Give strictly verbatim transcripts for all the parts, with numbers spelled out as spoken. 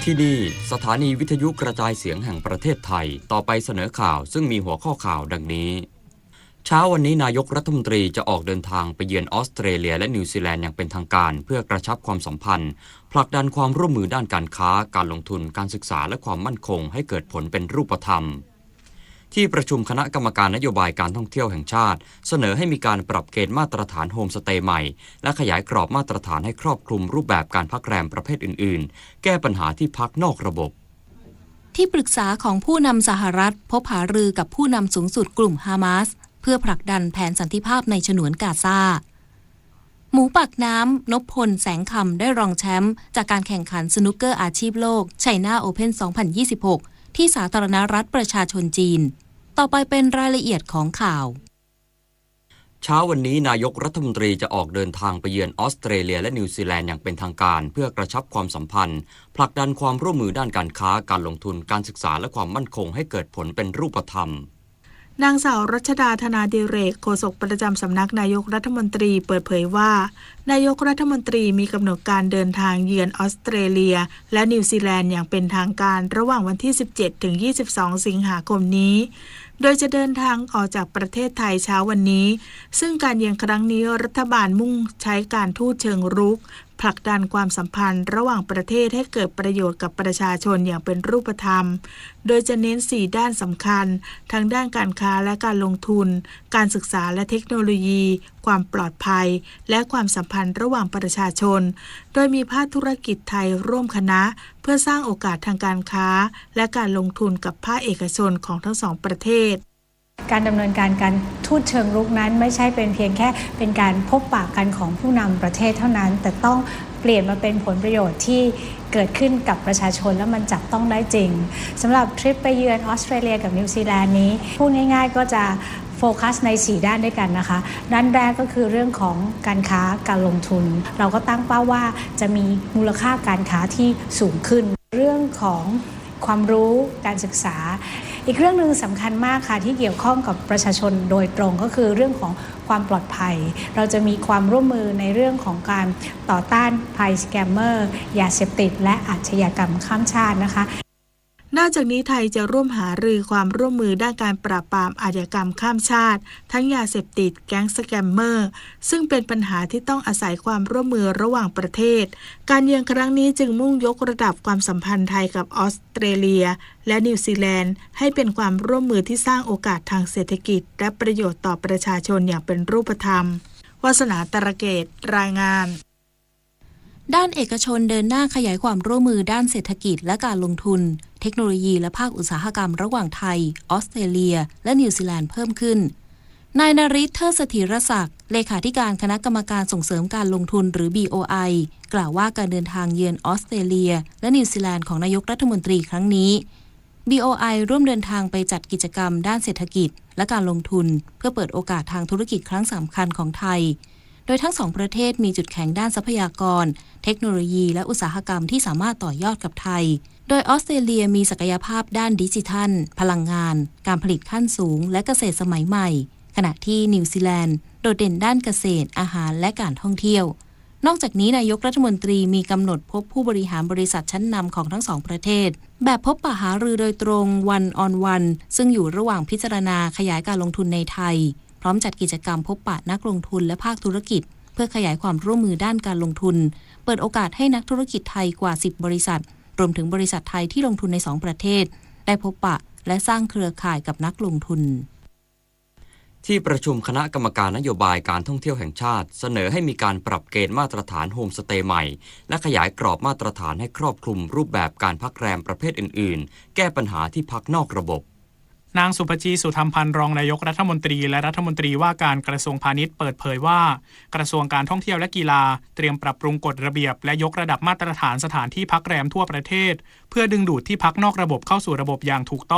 ที่นี่สถานีวิทยุกระจายเสียงแห่งประเทศไทยต่อไปเสนอข่าวซึ่งมีหัวข้อข่าวดังนี้เช้าวันนี้นายกรัฐมนตรีจะออกเดินทางไปเยือนออสเตรเลียและนิวซีแลนด์อย่างเป็นทางการเพื่อกระชับความสัมพันธ์ผลักดันความร่วมมือด้านการค้าการลงทุนการศึกษาและความมั่นคงให้เกิดผลเป็นรูปธรรมที่ประชุมคณะกรรมการนโยบายการท่องเที่ยวแห่งชาติเสนอให้มีการปรับเกณฑ์มาตรฐานโฮมสเตย์ใหม่และขยายกรอบมาตรฐานให้ครอบคลุมรูปแบบการพักแรมประเภทอื่นๆแก้ปัญหาที่พักนอกระบบที่ปรึกษาของผู้นำสหรัฐพบหารือกับผู้นำสูงสุดกลุ่มฮามาสเพื่อผลักดันแผนสันติภาพในฉนวนกาซาหมูปากน้ำนพพลแสงคำได้รองแชมป์จากการแข่งขันสนุกเกอร์อาชีพโลกไชน่าโอเพ่น สองพันยี่สิบหก ที่สาธารณรัฐประชาชนจีนต่อไปเป็นรายละเอียดของข่าวเช้าวันนี้นายกรัฐมนตรีจะออกเดินทางไปเยือนออสเตรเลียและนิวซีแลนด์อย่างเป็นทางการเพื่อกระชับความสัมพันธ์ผลักดันความร่วมมือด้านการค้าการลงทุนการศึกษาและความมั่นคงให้เกิดผลเป็นรูปธรรมนางสาวรัชดาธนาดิเรกโฆษกประจำสำนักนายกรัฐมนตรีเปิดเผยว่านายกรัฐมนตรีมีกำหนดการเดินทางเยือนออสเตรเลียและนิวซีแลนด์อย่างเป็นทางการระหว่างวันที่สิบเจ็ดถึงยี่สิบสองสิงหาคมนี้โดยจะเดินทางออกจากประเทศไทยเช้าวันนี้ซึ่งการเยือนครั้งนี้รัฐบาลมุ่งใช้การทูตเชิงรุกผลักดันความสัมพันธ์ระหว่างประเทศให้เกิดประโยชน์กับประชาชนอย่างเป็นรูปธรรมโดยจะเน้นสี่ด้านสำคัญทั้งด้านการค้าและการลงทุนการศึกษาและเทคโนโลยีความปลอดภัยและความสัมพันธ์ระหว่างประชาชนโดยมีภาคธุรกิจไทยร่วมคณะเพื่อสร้างโอกาสทางการค้าและการลงทุนกับภาคเอกชนของทั้งสองประเทศการดำเนินการการทูตเชิงรุกนั้นไม่ใช่เป็นเพียงแค่เป็นการพบปะกันของผู้นำประเทศเท่านั้นแต่ต้องเปลี่ยนมาเป็นผลประโยชน์ที่เกิดขึ้นกับประชาชนและมันจับต้องได้จริงสำหรับทริปไปเยือนออสเตรเลียกับนิวซีแลนด์นี้พูดง่ายๆก็จะโฟกัสในสี่ด้านด้วยกันนะคะด้านแรกก็คือเรื่องของการค้าการลงทุนเราก็ตั้งเป้าว่าจะมีมูลค่าการค้าที่สูงขึ้นเรื่องของความรู้การศึกษาอีกเรื่องนึงสำคัญมากค่ะที่เกี่ยวข้องกับประชาชนโดยตรงก็คือเรื่องของความปลอดภัยเราจะมีความร่วมมือในเรื่องของการต่อต้านภัยสแกมเมอร์ยาเสพติดและอาชญากรรมข้ามชาตินะคะนอกจากนี้ไทยจะร่วมหารือความร่วมมือด้านการปราบปรามอาชญากรรมข้ามชาติทั้งยาเสพติดแก๊งสแกมเมอร์ซึ่งเป็นปัญหาที่ต้องอาศัยความร่วมมือระหว่างประเทศการเยือนครั้งนี้จึงมุ่งยกระดับความสัมพันธ์ไทยกับออสเตรเลียและนิวซีแลนด์ให้เป็นความร่วมมือที่สร้างโอกาสทางเศรษฐกิจและประโยชน์ต่อประชาชนอย่างเป็นรูปธรรมวาสนาตระเกตรายงานด้านเอกชนเดินหน้าขยายความร่วมมือด้านเศรษฐกิจและการลงทุนเทคโนโลยีและภาคอุตสาหกรรมระหว่างไทยออสเตรเลียและนิวซีแลนด์เพิ่มขึ้นนายนฤทธิ์ เทิดเสถียรศักดิ์เลขาธิการคณะกรรมการส่งเสริมการลงทุนหรือ บี โอ ไอ กล่าวว่าการเดินทางเยือนออสเตรเลียและนิวซีแลนด์ของนายกรัฐมนตรีครั้งนี้ บี โอ ไอ ร่วมเดินทางไปจัดกิจกรรมด้านเศรษฐกิจและการลงทุนเพื่อเปิดโอกาสทางธุรกิจครั้งสำคัญของไทยโดยทั้งสองประเทศมีจุดแข็งด้านทรัพยากรเทคโนโลยีและอุตสาหกรรมที่สามารถต่อยอดกับไทยโดยออสเตรเลียมีศักยภาพด้านดิจิทัลพลังงานการผลิตขั้นสูงและเกษตรสมัยใหม่ขณะที่นิวซีแลนด์โดดเด่นด้านเกษตรอาหารและการท่องเที่ยวนอกจากนี้นายกรัฐมนตรีมีกำหนดพบผู้บริหารบริษัทชั้นนำของทั้งสองประเทศแบบพบปะหารือโดยตรง one on one ซึ่งอยู่ระหว่างพิจารณาขยายการลงทุนในไทยพร้อมจัดกิจกรรมพบปะนักลงทุนและภาคธุรกิจเพื่อขยายความร่วมมือด้านการลงทุนเปิดโอกาสให้นักธุรกิจไทยกว่าสิบบริษัทรวมถึงบริษัทไทยที่ลงทุนในสองประเทศได้พบปะและสร้างเครือข่ายกับนักลงทุนที่ประชุมคณะกรรมการนโยบายการท่องเที่ยวแห่งชาติเสนอให้มีการปรับเกณฑ์มาตรฐานโฮมสเตย์ใหม่และขยายกรอบมาตรฐานให้ครอบคลุมรูปแบบการพักแรมประเภทอื่นๆแก้ปัญหาที่พักนอกระบบนางสุภจีสุธรรมพันธ์รองนายกรัฐมนตรีและรัฐมนตรีว่าการกระทรวงพาณิชย์เปิดเผยว่ากระทรวงการท่องเที่ยวและกีฬาเตรียมปรับปรุงกฎระเบียบและยกระดับมาตรฐานสถานที่พักแรมทั่วประเทศเพื่อดึงดูดที่พักนอกระบบเข้าสู่ระบบอย่างถูกต้อง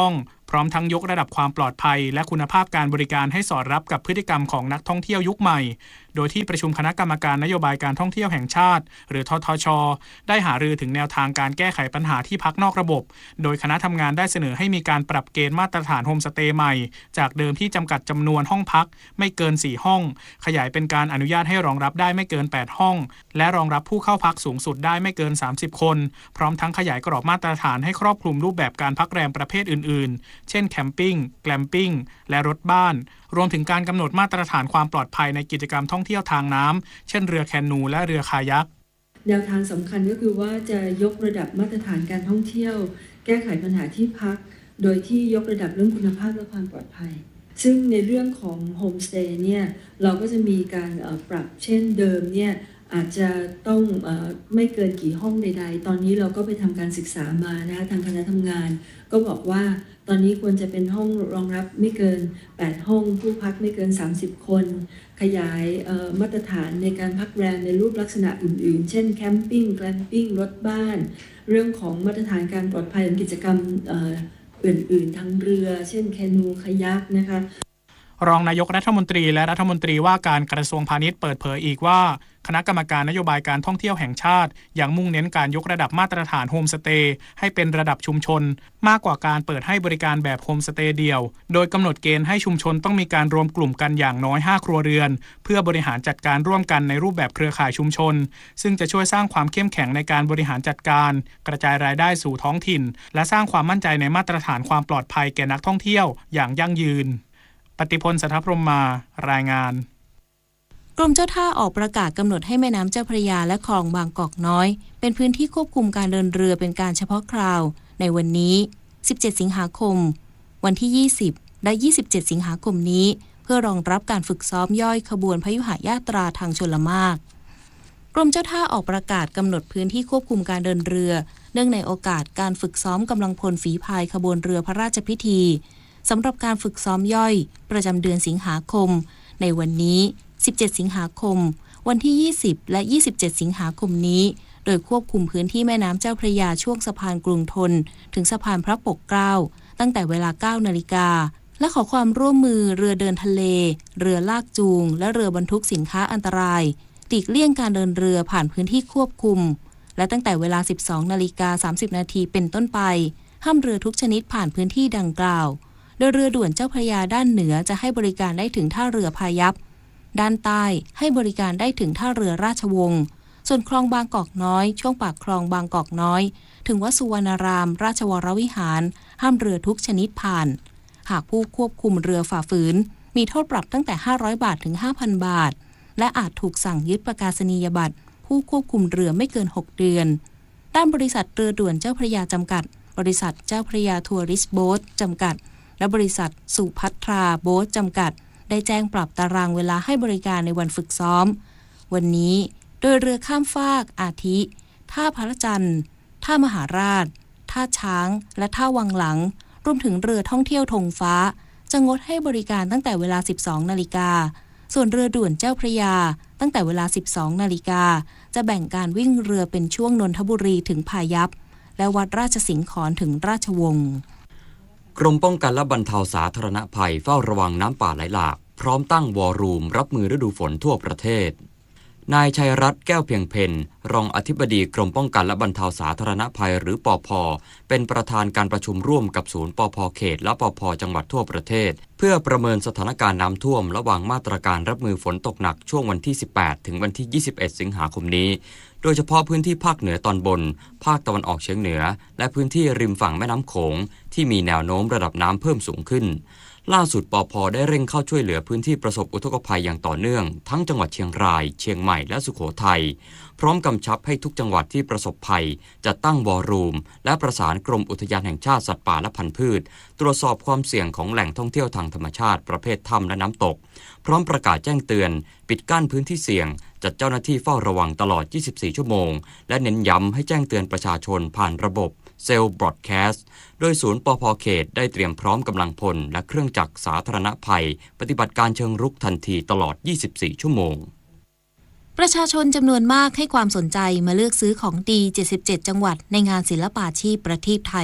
พร้อมทั้งยกระดับความปลอดภัยและคุณภาพการบริการให้สอดรับกับพฤติกรรมของนักท่องเที่ยวยุคใหม่โดยที่ประชุมคณะกรรมการนโยบายการท่องเที่ยวแห่งชาติหรือททช.ได้หารือถึงแนวทางการแก้ไขปัญหาที่พักนอกระบบโดยคณะทำงานได้เสนอให้มีการปรับเกณฑ์มาตรฐานโฮมสเตย์ใหม่จากเดิมที่จำกัดจำนวนห้องพักไม่เกินสี่ห้องขยายเป็นการอนุญาตให้รองรับได้ไม่เกินแปดห้องและรองรับผู้เข้าพักสูงสุดได้ไม่เกินสามสิบคนพร้อมทั้งขยายกรอบมาตรฐานให้ครอบคลุมรูปแบบการพักแรมประเภทอื่นๆเช่นแคมปิ้งแกลมปิ้งและรถบ้านรวมถึงการกำหนดมาตรฐานความปลอดภัยในกิจกรรมท่องเที่ยวทางน้ำเช่นเรือแคนูและเรือคายักแนวทางสำคัญก็คือว่าจะยกระดับมาตรฐานการท่องเที่ยวแก้ไขปัญหาที่พักโดยที่ยกระดับเรื่องคุณภาพและความปลอดภัยซึ่งในเรื่องของโฮมสเตย์เนี่ยเราก็จะมีการปรับเช่นเดิมเนี่ยอาจจะต้องเอ่อไม่เกินกี่ห้องใดๆตอนนี้เราก็ไปทำการศึกษามานะคะทางคณะทำงานก็บอกว่าตอนนี้ควรจะเป็นห้องรองรับไม่เกินแปดห้องผู้พักไม่เกินสามสิบคนขยายมาตรฐานในการพักแรมในรูปลักษณะอื่นๆเช่นแคมปิ้งแกลมปิ้งรถบ้านเรื่องของมาตรฐานการปลอดภัยของกิจกรรมอื่นๆทางเรือเช่นแคนูคายักนะคะรองนายกรัฐมนตรีและรัฐมนตรีว่าการกระทรวงพาณิชย์เปิดเผยอีกว่าคณะกรรมการนโยบายการท่องเที่ยวแห่งชาติยังมุ่งเน้นการยกระดับมาตรฐานโฮมสเตย์ให้เป็นระดับชุมชนมากกว่าการเปิดให้บริการแบบโฮมสเตย์เดี่ยวโดยกำหนดเกณฑ์ให้ชุมชนต้องมีการรวมกลุ่มกันอย่างน้อยห้าครัวเรือนเพื่อบริหารจัดการร่วมกันในรูปแบบเครือข่ายชุมชนซึ่งจะช่วยสร้างความเข้มแข็งในการบริหารจัดการกระจายรายได้สู่ท้องถิ่นและสร้างความมั่นใจในมาตรฐานความปลอดภัยแก่นักท่องเที่ยวอย่างยั่งยืนปฏิพล สัทธพรหมมารายงานกรมเจ้าท่าออกประกาศกำหนดให้แม่น้ำเจ้าพระยาและคลองบางกอกน้อยเป็นพื้นที่ควบคุมการเดินเรือเป็นการเฉพาะคราวในวันนี้สิบเจ็ดสิงหาคมวันที่ยี่สิบและยี่สิบเจ็ดสิงหาคมนี้เพื่อรองรับการฝึกซ้อมย่อยขบวนพยุหญาตราทางชลมารกรมเจ้าท่าออกประกาศกำหนดพื้นที่ควบคุมการเดินเรือเนื่องในโอกาสการฝึกซ้อมกำลังพลฝีพายขบวนเรือพระราชพิธีสำหรับการฝึกซ้อมย่อยประจำเดือนสิงหาคมในวันนี้สิบเจ็ดสิงหาคมวันที่ยี่สิบและยี่สิบเจ็ดสิงหาคมนี้โดยควบคุมพื้นที่แม่น้ำเจ้าพระยาช่วงสะพานกรุงธนถึงสะพานพระปกเกล้าตั้งแต่เวลา เก้านาฬิกาและขอความร่วมมือเรือเดินทะเลเรือลากจูงและเรือบรรทุกสินค้าอันตรายหลีกเลี่ยงการเดินเรือผ่านพื้นที่ควบคุมและตั้งแต่เวลา สิบสองนาฬิกาสามสิบนาทีเป็นต้นไปห้ามเรือทุกชนิดผ่านพื้นที่ดังกล่าวโดยเรือด่วนเจ้าพระยาด้านเหนือจะให้บริการได้ถึงท่าเรือพายัพด้านใต้ให้บริการได้ถึงท่าเรือราชวงศ์ส่วนคลองบางกอกน้อยช่วงปากคลองบางกอกน้อยถึงวัดสุวรรณารามราชวรวิหารห้ามเรือทุกชนิดผ่านหากผู้ควบคุมเรือฝ่าฝืนมีโทษปรับตั้งแต่ห้าร้อยบาทถึง ห้าพันบาทและอาจถูกสั่งยึดประกาศนียบัตรผู้ควบคุมเรือไม่เกินหกเดือนด้านบริษัทเรือด่วนเจ้าพระยาจำกัดบริษัทเจ้าพระยาทัวริสต์โบ๊ทจำกัดและบริษัทสุภัทราโบ๊ทจำกัดได้แจ้งปรับตารางเวลาให้บริการในวันฝึกซ้อมวันนี้โดยเรือข้ามฟากอาทิท่าพระจันทร์ท่ามหาราชท่าช้างและท่าวังหลังรวมถึงเรือท่องเที่ยวธงฟ้าจะงดให้บริการตั้งแต่เวลา สิบสองนาฬิกาส่วนเรือด่วนเจ้าพระยาตั้งแต่เวลา สิบสองนาฬิกาจะแบ่งการวิ่งเรือเป็นช่วงนนทบุรีถึงพายัพและวัดราชสิงห์ขอนถึงราชวงศ์กรมป้องกันและบรรเทาสาธารณภัยเฝ้าระวังน้ำป่าไหลหลากพร้อมตั้งวอรูมรับมือฤดูฝนทั่วประเทศนายชัยรัตน์แก้วเพียงเพ็ญรองอธิบดีกรมป้องกันและบรรเทาสาธารณภัยหรือปภ.เป็นประธานการประชุมร่วมกับศูนย์ปภ.เขตและปภ.จังหวัดทั่วประเทศเพื่อประเมินสถานการณ์น้ำท่วมและวางมาตรการรับมือฝนตกหนักช่วงวันที่สิบแปดถึงวันที่ยี่สิบเอ็ดสิงหาคมนี้โดยเฉพาะพื้นที่ภาคเหนือตอนบนภาคตะวันออกเฉียงเหนือและพื้นที่ริมฝั่งแม่น้ำโขงที่มีแนวโน้มระดับน้ำเพิ่มสูงขึ้นล่าสุดปภ.ได้เร่งเข้าช่วยเหลือพื้นที่ประสบอุทกภัยอย่างต่อเนื่องทั้งจังหวัดเชียงรายเชียงใหม่และสุโขทัยพร้อมกำชับให้ทุกจังหวัดที่ประสบภัยจัดตั้งวอรูมและประสานกรมอุทยานแห่งชาติสัตว์ป่าและพันธุ์พืชตรวจสอบความเสี่ยงของแหล่งท่องเที่ยวทางธรรมชาติประเภทถ้ำและน้ำตกพร้อมประกาศแจ้งเตือนปิดกั้นพื้นที่เสี่ยงจัดเจ้าหน้าที่เฝ้าระวังตลอดยี่สิบสี่ชั่วโมงและเน้นย้ำให้แจ้งเตือนประชาชนผ่านระบบเซลล์บรอดแคสต์โดยศูนย์ปภ.เขตได้เตรียมพร้อมกำลังพลและเครื่องจักรสาธารณภัยปฏิบัติการเชิงรุกทันทีตลอดยี่สิบสี่ชั่วโมงประชาชนจำนวนมากให้ความสนใจมาเลือกซื้อของดีเจ็ดสิบเจ็ดจังหวัดในงานศิลปาชีพประทีปไทย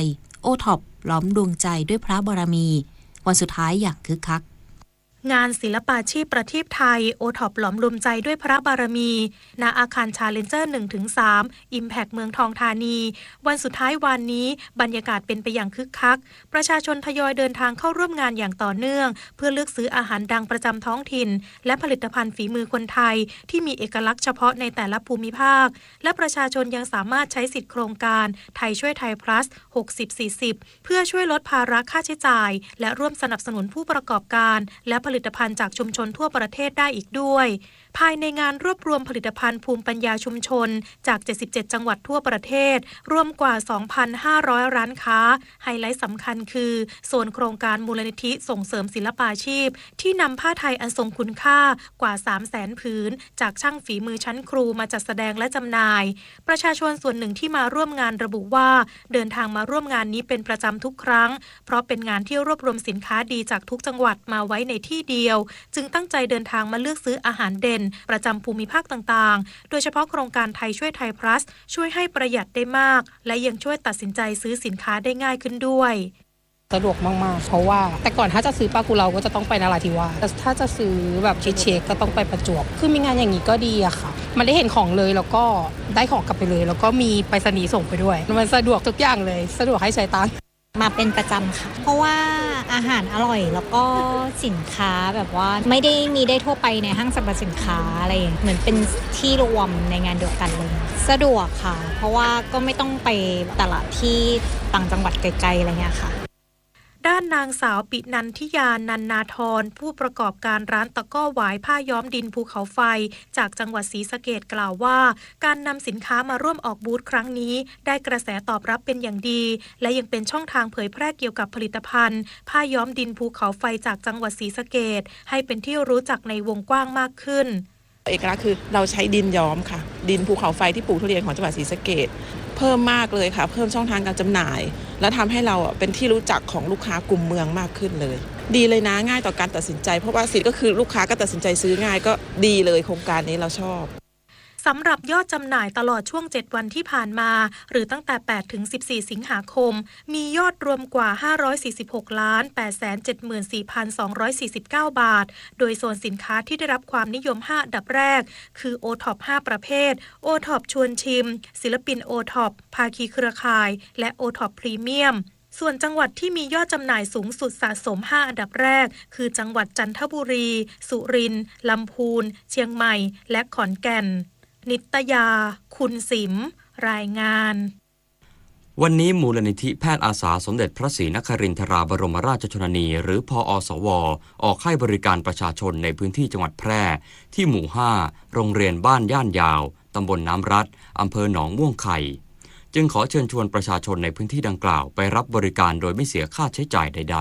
โอท็อปล้อมดวงใจด้วยพระบารมีวันสุดท้ายอย่างคึกคักงานศิลปาชีพประทีปไทยโอท็อปหลอมรวมใจด้วยพระบารมีณอาคารชาเลนเจอร์ หนึ่งถึงสาม Impact เมืองทองธานีวันสุดท้ายวันนี้บรรยากาศเป็นไปอย่างคึกคักประชาชนทยอยเดินทางเข้าร่วมงานอย่างต่อเนื่องเพื่อเลือกซื้ออาหารดังประจำท้องถิ่นและผลิตภัณฑ์ฝีมือคนไทยที่มีเอกลักษณ์เฉพาะในแต่ละภูมิภาคและประชาชนยังสามารถใช้สิทธิโครงการไทยช่วยไทย plus หกสิบ สี่สิบ เพื่อช่วยลดภาระค่าใช้จ่ายและร่วมสนับสนุนผู้ประกอบการและผลิตภัณฑ์จากชุมชนทั่วประเทศได้อีกด้วยภายในงานรวบรวมผลิตภัณฑ์ภูมิปัญญาชุมชนจากเจ็ดสิบเจ็ดจังหวัดทั่วประเทศรวมกว่า สองพันห้าร้อย ร้านค้าไฮไลท์สำคัญคือโซนโครงการมูลนิธิส่งเสริมศิลปาชีพที่นำผ้าไทยอันทรงคุณค่ากว่า สามแสน ผืนจากช่างฝีมือชั้นครูมาจัดแสดงและจำหน่ายประชาชนส่วนหนึ่งที่มาร่วมงานระบุว่าเดินทางมาร่วมงานนี้เป็นประจำทุกครั้งเพราะเป็นงานที่รวบรวมสินค้าดีจากทุกจังหวัดมาไว้ในที่เดียวจึงตั้งใจเดินทางมาเลือกซื้ออาหารเด่นประจำภูมิภาคต่างๆโดยเฉพาะโครงการไทยช่วยไทย plus ช่วยให้ประหยัดได้มากและยังช่วยตัดสินใจซื้อสินค้าได้ง่ายขึ้นด้วยสะดวกมากๆเพราะว่าแต่ก่อนถ้าจะซื้อปลากุเลาก็จะต้องไปนราธิวาสแต่ถ้าจะซื้อแบบชิเชคก็ต้องไปประจวบคือมีงานอย่างนี้ก็ดีอะค่ะมันได้เห็นของเลยแล้วก็ได้ของกลับไปเลยแล้วก็มีไปรษณีย์ส่งไปด้วยมันสะดวกทุกอย่างเลยสะดวกให้ใช้ตังค์มาเป็นประจำค่ะเพราะว่าอาหารอร่อยแล้วก็สินค้าแบบว่าไม่ได้มีได้ทั่วไปในห้างสรรพสินค้าอะไรอย่างเหมือนเป็นที่รวมในงานเดียวกันเลยสะดวกค่ะเพราะว่าก็ไม่ต้องไปตลาดที่ต่างจังหวัดไกลๆอะไรเงี้ยค่ะด้านนางสาวปินันทิยานันนาธรผู้ประกอบการร้านตะก้อหวายผ้าย้อมดินภูเขาไฟจากจังหวัดศรีสะเกษกล่าวว่าการนำสินค้ามาร่วมออกบูธครั้งนี้ได้กระแสตอบรับเป็นอย่างดีและยังเป็นช่องทางเผยแพร่เกี่ยวกับผลิตภัณฑ์ผ้าย้อมดินภูเขาไฟจากจังหวัดศรีสะเกษให้เป็นที่รู้จักในวงกว้างมากขึ้นเอกลักษณ์คือเราใช้ดินย้อมค่ะดินภูเขาไฟที่ปลูกทุเรียนของจังหวัดศรีสะเกษเพิ่มมากเลยค่ะเพิ่มช่องทางการจำหน่ายและทำให้เราเป็นที่รู้จักของลูกค้ากลุ่มเมืองมากขึ้นเลยดีเลยนะง่ายต่อการตัดสินใจเพราะว่าสิทธิ์ก็คือลูกค้าก็ตัดสินใจซื้อง่ายก็ดีเลยโครงการนี้เราชอบสำหรับยอดจำหน่ายตลอดช่วงเจ็ดวันที่ผ่านมาหรือตั้งแต่แปดถึงสิบสี่สิงหาคมมียอดรวมกว่าห้าร้อยสี่สิบหกล้านแปดแสนเจ็ดหมื่นสี่พันสองร้อยสี่สิบเก้า บาทโดยโซนสินค้าที่ได้รับความนิยมห้าอันดับแรกคือ โอ ท็อป ห้า ประเภท โอ ท็อป ชวนชิมศิลปิน โอ ท็อป ภาคีเครือข่ายและ โอ ท็อป พรีเมียมส่วนจังหวัดที่มียอดจำหน่ายสูงสุดสะสมห้าอันดับแรกคือจังหวัดจันทบุรีสุรินทร์ลำพูนเชียงใหม่และขอนแก่นนิตยาคุณสิมรายงานวันนี้มูลนิธิแพทย์อาสาสมเด็จพระศรีนครินทราบรมราชชนนีหรือพอสวออกให้บริการประชาชนในพื้นที่จังหวัดแพร่ที่หมู่ห้าโรงเรียนบ้านย่านยาวตำบลน้ำรัดอำเภอหนองม่วงไข่จึงขอเชิญชวนประชาชนในพื้นที่ดังกล่าวไปรับบริการโดยไม่เสียค่าใช้จ่ายใด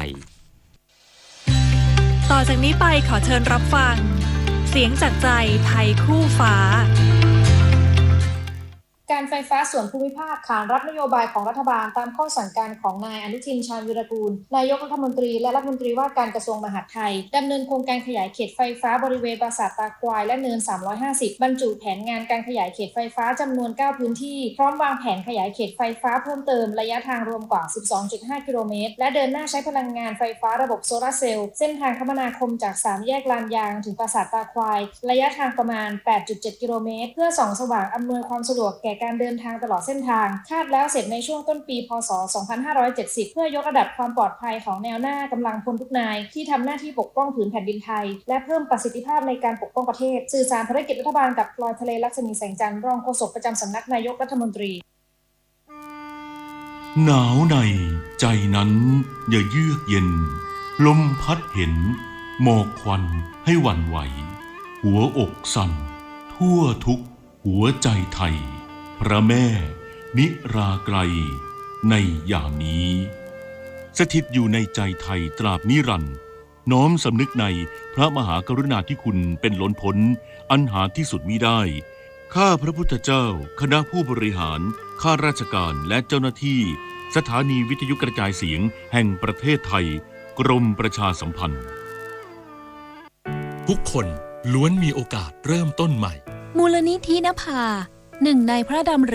ๆต่อจากนี้ไปขอเชิญรับฟังเสียงจากใจไทยคู่ฟ้าการไฟฟ้าส่วนภูมิภาคขานรับนโยบายของรัฐบาลตามข้อสั่งการของนายอนุทินชาญวิรากูลนายกรัฐมนตรีและรัฐมนตรีว่าการกระทรวงมหาดไทยดำเนินโครงการขยายเขตไฟฟ้าบริเวณปราสาทตาควายและเนินสามร้อยห้าสิบบรรจุแผนงานการขยายเขตไฟฟ้าจำนวนเก้าพื้นที่พร้อมวางแผนขยายเขตไฟฟ้าเพิ่มเติมระยะทางรวมกว่า สิบสองจุดห้า กิโลเมตรและเดินหน้าใช้พลังงานไฟฟ้าระบบโซลาร์เซลล์เส้นทางคมนาคมจากสามแยกลานยางถึงปราสาทตาควายระยะทางประมาณ แปดจุดเจ็ด กิโลเมตรเพื่อส่องสว่างอำนวยความสะดวกแก่การเดินทางตลอดเส้นทางคาดแล้วเสร็จในช่วงต้นปีพ.ศ. สองพันห้าร้อยเจ็ดสิบเพื่อยกระดับความปลอดภัยของแนวหน้ากำลังพลทุกนายที่ทำหน้าที่ปกป้องผืนแผ่นดินไทยและเพิ่มประสิทธิภาพในการปกป้องประเทศสื่อสารภารกิจรัฐบาลกับพลอยทะเลลักษมีแสงจันทร์รองโฆษกประจำสำนักนายกรัฐมนตรีหนาวในใจนั้นอย่าเยือกเย็นลมพัดเห็นหมอกควันให้หวั่นไหวหัวอกสั่นทั่วทุกหัวใจไทยพระแม่นิราไกลในยามนี้สถิตอยู่ในใจไทยตราบนิรันดร์น้อมสำนึกในพระมหากรุณาธิคุณเป็นล้นพ้นอันหาที่สุดมิได้ข้าพระพุทธเจ้าคณะผู้บริหารข้าราชการและเจ้าหน้าที่สถานีวิทยุกระจายเสียงแห่งประเทศไทยกรมประชาสัมพันธ์ทุกคนล้วนมีโอกาสเริ่มต้นใหม่มูลนิธินภาหนึ่งในพระดำริข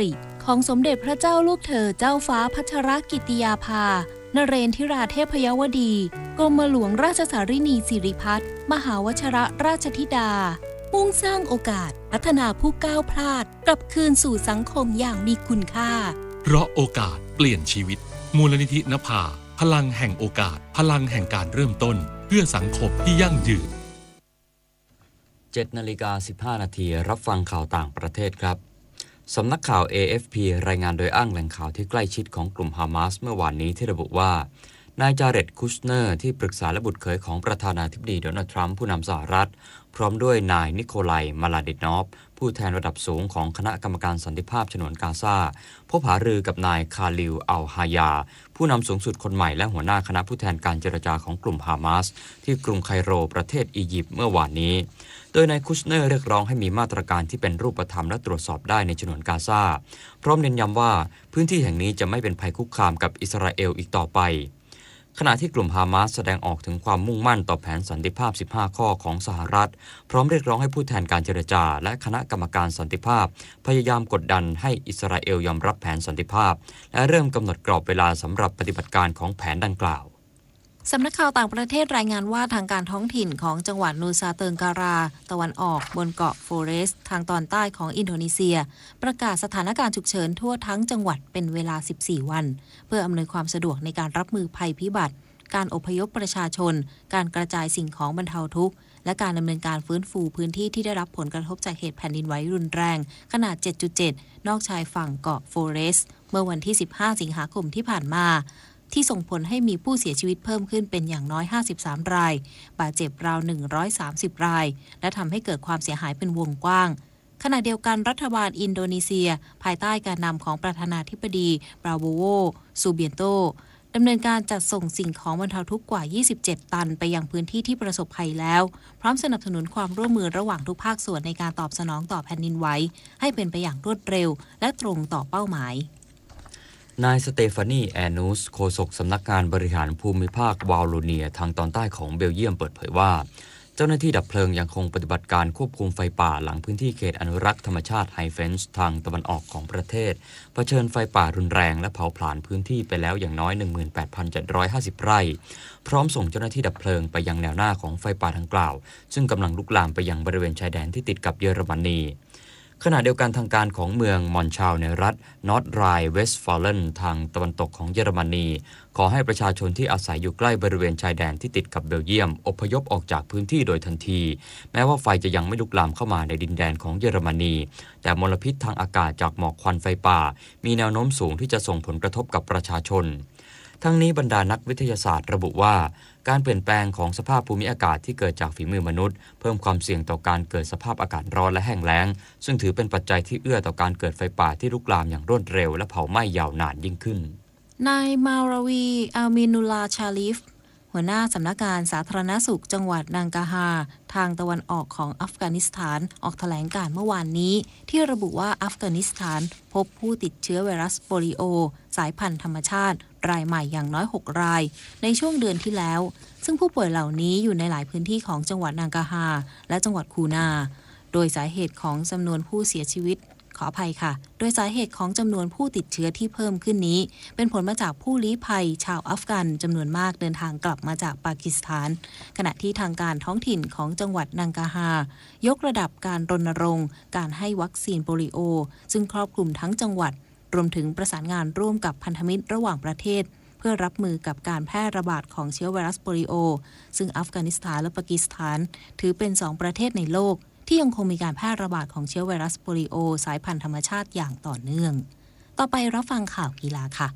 ของสมเด็จพระเจ้าลูกเธอเจ้าฟ้าพัชรกิติยาภานเรนทิราเทพยวดีกรมหลวงราชสารินีสิริพัฒน์มหาวชรราชธิดามุ่งสร้างโอกาสพัฒนาผู้ก้าวพลาดกลับคืนสู่สังคมอย่างมีคุณค่าเพราะโอกาสเปลี่ยนชีวิตมูลนิธินภาพลังแห่งโอกาสพลังแห่งการเริ่มต้นเพื่อสังคมที่ยั่งยืนเจ็ดนาฬิกาสิบห้านาทีรับฟังข่าวต่างประเทศครับสำนักข่าว เอ เอฟ พี รายงานโดยอ้างแหล่งข่าวที่ใกล้ชิดของกลุ่มฮามาสเมื่อวานนี้ที่ระบุว่านายจาเร็ด คุชเนอร์ที่ปรึกษาและบุตรเขยของประธานาธิบดีโดนัลด์ทรัมป์ผู้นำสหรัฐพร้อมด้วยนายนิโคลัย มาลาดินอฟผู้แทนระดับสูงของคณะกรรมการสันติภาพฉนวนกาซาพบหารือกับนายคาลิล อัลฮายาผู้นำสูงสุดคนใหม่และหัวหน้าคณะผู้แทนการเจรจาของกลุ่มฮามาสที่กรุงไคโรประเทศอียิปต์เมื่อวานนี้โดยนายคุชเนอร์เรียกร้องให้มีมาตรการที่เป็นรูปธรรมและตรวจสอบได้ในฉนวนกาซาพร้อมเน้นย้ำว่าพื้นที่แห่งนี้จะไม่เป็นภัยคุกคามกับอิสราเอลอีกต่อไปขณะที่กลุ่มฮามาสแสดงออกถึงความมุ่งมั่นต่อแผนสันติภาพสิบห้าข้อของสหรัฐพร้อมเรียกร้องให้ผู้แทนการเจรจาและคณะกรรมการสันติภาพพยายามกดดันให้อิสราเอลยอมรับแผนสันติภาพและเริ่มกำหนดกรอบเวลาสำหรับปฏิบัติการของแผนดังกล่าวสำนักข่าวต่างประเทศรายงานว่าทางการท้องถิ่นของจังหวัดนูซาเติงการาตะวันออกบนเกาะโฟเรสทางตอนใต้ของอินโดนีเซียประกาศสถานการณ์ฉุกเฉินทั่วทั้งจังหวัดเป็นเวลาสิบสี่วันเพื่ออำนวยความสะดวกในการรับมือภัยพิบัติการอพยพประชาชนการกระจายสิ่งของบรรเทาทุกข์และการดำเนินการฟื้นฟูพื้นที่ที่ได้รับผลกระทบจากเหตุแผ่นดินไหวรุนแรงขนาด เจ็ดจุดเจ็ด นอกชายฝั่งเกาะโฟเรสเมื่อวันที่สิบห้าสิงหาคมที่ผ่านมาที่ส่งผลให้มีผู้เสียชีวิตเพิ่มขึ้นเป็นอย่างน้อยห้าสิบสามรายบาดเจ็บราวหนึ่งร้อยสามสิบรายและทำให้เกิดความเสียหายเป็นวงกว้างขณะเดียวกันรัฐบาลอินโดนีเซียภายใต้การนำของประธานาธิบดีปราโบโว ซูเบียนโตดำเนินการจัดส่งสิ่งของบรรเทาทุกข์กว่ายี่สิบเจ็ดตันไปยังพื้นที่ที่ประสบภัยแล้วพร้อมสนับสนุนความร่วมมือระหว่างทุกภาคส่วนในการตอบสนองต่อแผ่นดินไหวให้เป็นไปอย่างรวดเร็วและตรงต่อเป้าหมายนายสเตฟานี แอนูสโฆษกสำนักงานบริหารภูมิภาควาลโลเนียทางตอนใต้ของเบลเยียมเปิดเผยว่าเจ้าหน้าที่ดับเพลิงยังคงปฏิบัติการควบคุมไฟป่าหลังพื้นที่เขตอนุรักษ์ธรรมชาติไฮเฟนส์ทางตะวันออกของประเทศเผชิญไฟป่ารุนแรงและเผาผลาญพื้นที่ไปแล้วอย่างน้อย หนึ่งหมื่นแปดพันเจ็ดร้อยห้าสิบ ไร่พร้อมส่งเจ้าหน้าที่ดับเพลิงไปยังแนวหน้าของไฟป่าดังกล่าวซึ่งกำลังลุกลามไปยังบริเวณชายแดนที่ติดกับเยอรมนีขณะเดียวกันทางการของเมืองมอนชาวในรัฐนอร์ทไรน์เวสต์ฟาเลนทางตะวันตกของเยอรมนีขอให้ประชาชนที่อาศัยอยู่ใกล้บริเวณชายแดนที่ติดกับเบลเยียมอพยพออกจากพื้นที่โดยทันทีแม้ว่าไฟจะยังไม่ลุกลามเข้ามาในดินแดนของเยอรมนีแต่มลพิษทางอากาศจากหมอกควันไฟป่ามีแนวโน้มสูงที่จะส่งผลกระทบกับประชาชนทั้งนี้บรรดานักวิทยาศาสตร์ระบุว่าการเปลี่ยนแปลงของสภาพภูมิอากาศที่เกิดจากฝีมือมนุษย์เพิ่มความเสี่ยงต่อการเกิดสภาพอากาศร้อนและแห้งแล้งซึ่งถือเป็นปัจจัยที่เอื้อต่อการเกิดไฟป่าที่ลุกลามอย่างรวดเร็วและเผาไหม้ยาวนานยิ่งขึ้นนายมาราวี อัลมินุลลาชาลิฟหัวหน้าสำนักงานสาธารณสุขจังหวัดนังกาฮาทางตะวันออกของอัฟกานิสถานออกแถลงการเมื่อวานนี้ที่ระบุว่าอัฟกานิสถานพบผู้ติดเชื้อไวรัสโปลิโอสายพันธุ์ธรรมชาติรายใหม่อย่างน้อยหกรายในช่วงเดือนที่แล้วซึ่งผู้ป่วยเหล่านี้อยู่ในหลายพื้นที่ของจังหวัดนังกาฮาและจังหวัดคูนาโดยสาเหตุของจำนวนผู้เสียชีวิตขออภัยค่ะโดยสาเหตุของจำนวนผู้ติดเชื้อที่เพิ่มขึ้นนี้เป็นผลมาจากผู้ลี้ภัยชาวอัฟกันจำนวนมากเดินทางกลับมาจากปากีสถานขณะที่ทางการท้องถิ่นของจังหวัดนังกาฮายกระดับการรณรงค์การให้วัคซีนโปลิโอซึ่งครอบคลุมทั้งจังหวัดรวมถึงประสานงานร่วมกับพันธมิตรระหว่างประเทศเพื่อรับมือกับการแพร่ระบาดของเชื้อไวรัสโปลิโอซึ่งอัฟกานิสถานและปากีสถานถือเป็นสองประเทศในโลกที่ยังคงมีการแพร่ระบาดของเชื้อไวรัสโปลิโอสายพันธุ์ธรรมชาติอย่างต่อเนื่องต่อไปรับฟังข่าวกีฬาค่ะ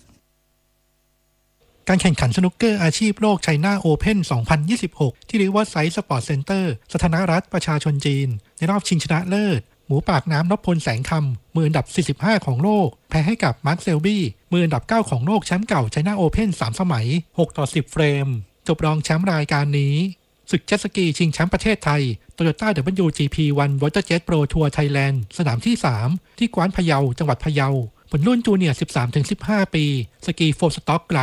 การแข่งขันสนุกเกอร์อาชีพโลกไชน่าโอเพ่นสองพันยี่สิบหกที่ริเวอร์ไซด์สปอร์ตเซ็นเตอร์สาธารณรัฐประชาชนจีนในรอบชิงชนะเลิศหมูปากน้ำนพพลแสงคำมืออันดับสี่สิบห้าของโลกแพ้ให้กับมาร์คเซลบี้มืออันดับเก้าของโลกแชมป์เก่าไชน่าโอเพ่นสามสมัยหกต่อสิบเฟรมจบรองแชมป์รายการนี้ศึกเจ็ตสกีชิงแชมป์ประเทศไทย Toyota ดับเบิลยู จี พี วัน Waterjet Pro Tour Thailand สนามที่สามที่กวานพะเยาจังหวัดพะเยาผลรุ่นจูเนียร์ สิบสามถึงสิบห้า ปีสกีโฟร์สต็อกไลท์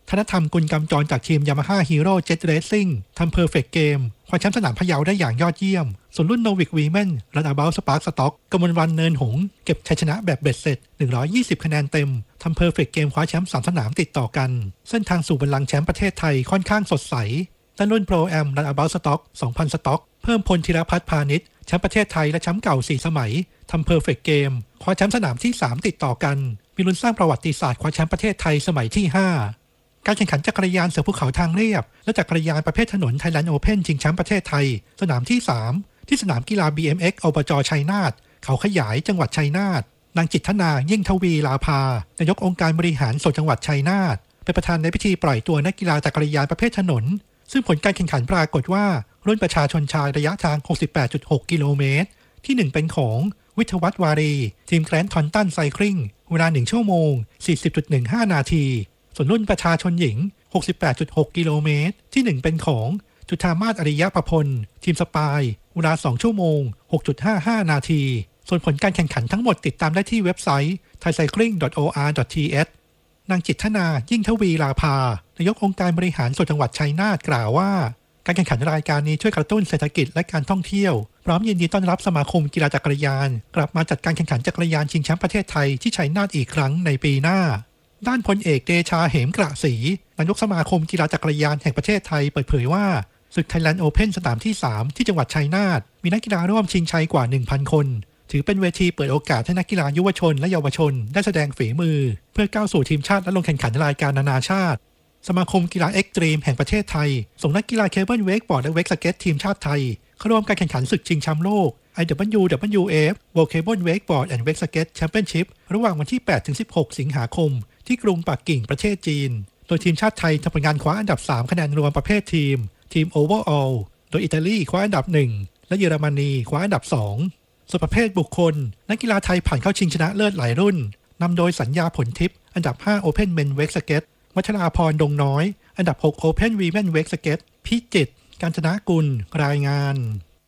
ธนธรรมกุลกำจรจากทีม Yamaha Hero Jet Racing ทำ Perfect Game คว้าแชมป์สนามพะเยาได้อย่างยอดเยี่ยมส่วนรุ่น Novik Women Runabout Spark Stock กมลวรรณเนินหงส์เก็บชัยชนะแบบเบ็ดเสร็จหนึ่งร้อยยี่สิบคะแนนเต็มทำ Perfect Game คว้าแชมป์สามสนามติดต่อกันเส้นทางสู่บัลลังก์แชมป์ประเทศไทยค่อนข้างสดใสด้านรุ่น Pro Am Runabout Stock สองพัน สต็อกเพิ่มพลธีรพัฒน์พานิชแชมป์ประเทศไทยและแชมป์เก่าสี่สมัยทำ Perfect Game คว้าแชมป์สนามที่สามติดต่อกันมีลุ้นสร้างประวัติศาสตร์คว้าแชมป์ประเทศไทยสมัยที่ห้าการแข่งขันจักรยานเสือภูเขาทางเรียบและจักรยานประเภทถนน Thailand Open ชิงแชมป์ประเทศไทยสนามที่สามที่สนามกีฬา บี เอ็ม เอ็กซ์ อบจ.ชัยนาทเขาขยายจังหวัดชัยนาทนางจิตธนายิ่งทวีลาภานายกองค์การบริหารส่วนจังหวัดชัยนาทเป็นประธานในพิธีปล่อยตัวนักกีฬาจักรยานประเภทถนนซึ่งผลการแข่งขันปรากฏว่ารุ่นประชาชนชายระยะทาง หกสิบแปดจุดหก กิโลเมตรที่หนึ่งเป็นของวิทยวัฒน์วารีทีมแกรนด์ทอนตันไซคลิงเวลาหนึ่งชั่วโมง สี่สิบจุดหนึ่งห้า นาทีส่วนรุ่นประชาชนหญิง หกสิบแปดจุดหก กิโลเมตรที่หนึ่งเป็นของจุฑามาศอริยประพลทีมสปายเวลาสองชั่วโมง หกจุดห้าห้า นาทีส่วนผลการแข่งขันทั้งหมดติดตามได้ที่เว็บไซต์ ไทยไซคลิง ดอท โอ อาร์ ดอท ที เอช นางจิตธนายิ่งทวีลาภานายกองค์การบริหารส่วนจังหวัดชัยนาทกล่าวว่าการแข่งขันรายการนี้ช่วยกระตุ้นเศรษฐกิจและการท่องเที่ยวพร้อมยินดีต้อนรับสมาคมกีฬาจักรยานกลับมาจัดการแข่งขันจักรยานชิงแชมป์ประเทศไทยที่ชัยนาทอีกครั้งในปีหน้าด้านพลเอกเดชาเหมกระศรีนายกสมาคมกีฬาจักรยานแห่งประเทศไทยเปิดเผยว่าศึก Thailand Open สนามที่สามที่จังหวัดชัยนาทมีนักกีฬาร่วมชิงชัยกว่า หนึ่งพัน คนถือเป็นเวทีเปิดโอกาสให้นักกีฬายุวชนและเยาวชนได้แสดงฝีมือเพื่อก้าวสู่ทีมชาติและลงแข่งขันรายการนานาชาติสมาคมกีฬาเอ็กตรีมแห่งประเทศไทยส่งนักกีฬาเคเบิลเวกบอร์ดและเวกสเก็ตทีมชาติไทยเข้าร่วมการแข่งขันศึกชิงแชมป์โลก ไอ ดับเบิลยู ดับเบิลยู เอฟ World Cable Wakeboard and Wakesket Championship ระหว่างวันที่ แปดถึงสิบหก สิงหาคมที่กรุงปักกิ่งประเทศจีนโดยทีมชาติไทยทำผลงานคว้าอันดับสามคะแนนรวมประเภททีมทีม Overall โดยอิตาลีคว้าอันดับหนึ่งและเยอรมนีคว้าอันดับสองส่วนประเภทบุคคลนักกีฬาไทยผ่านเข้าชิงชนะเลิศหลายรุ่นนำโดยสัญญาผลทิพย์อันดับห้า Open Men Wakesket วัชราพรดงน้อยอันดับหก Open Women Wakesket พิจิตรกาญจนกุลรายงาน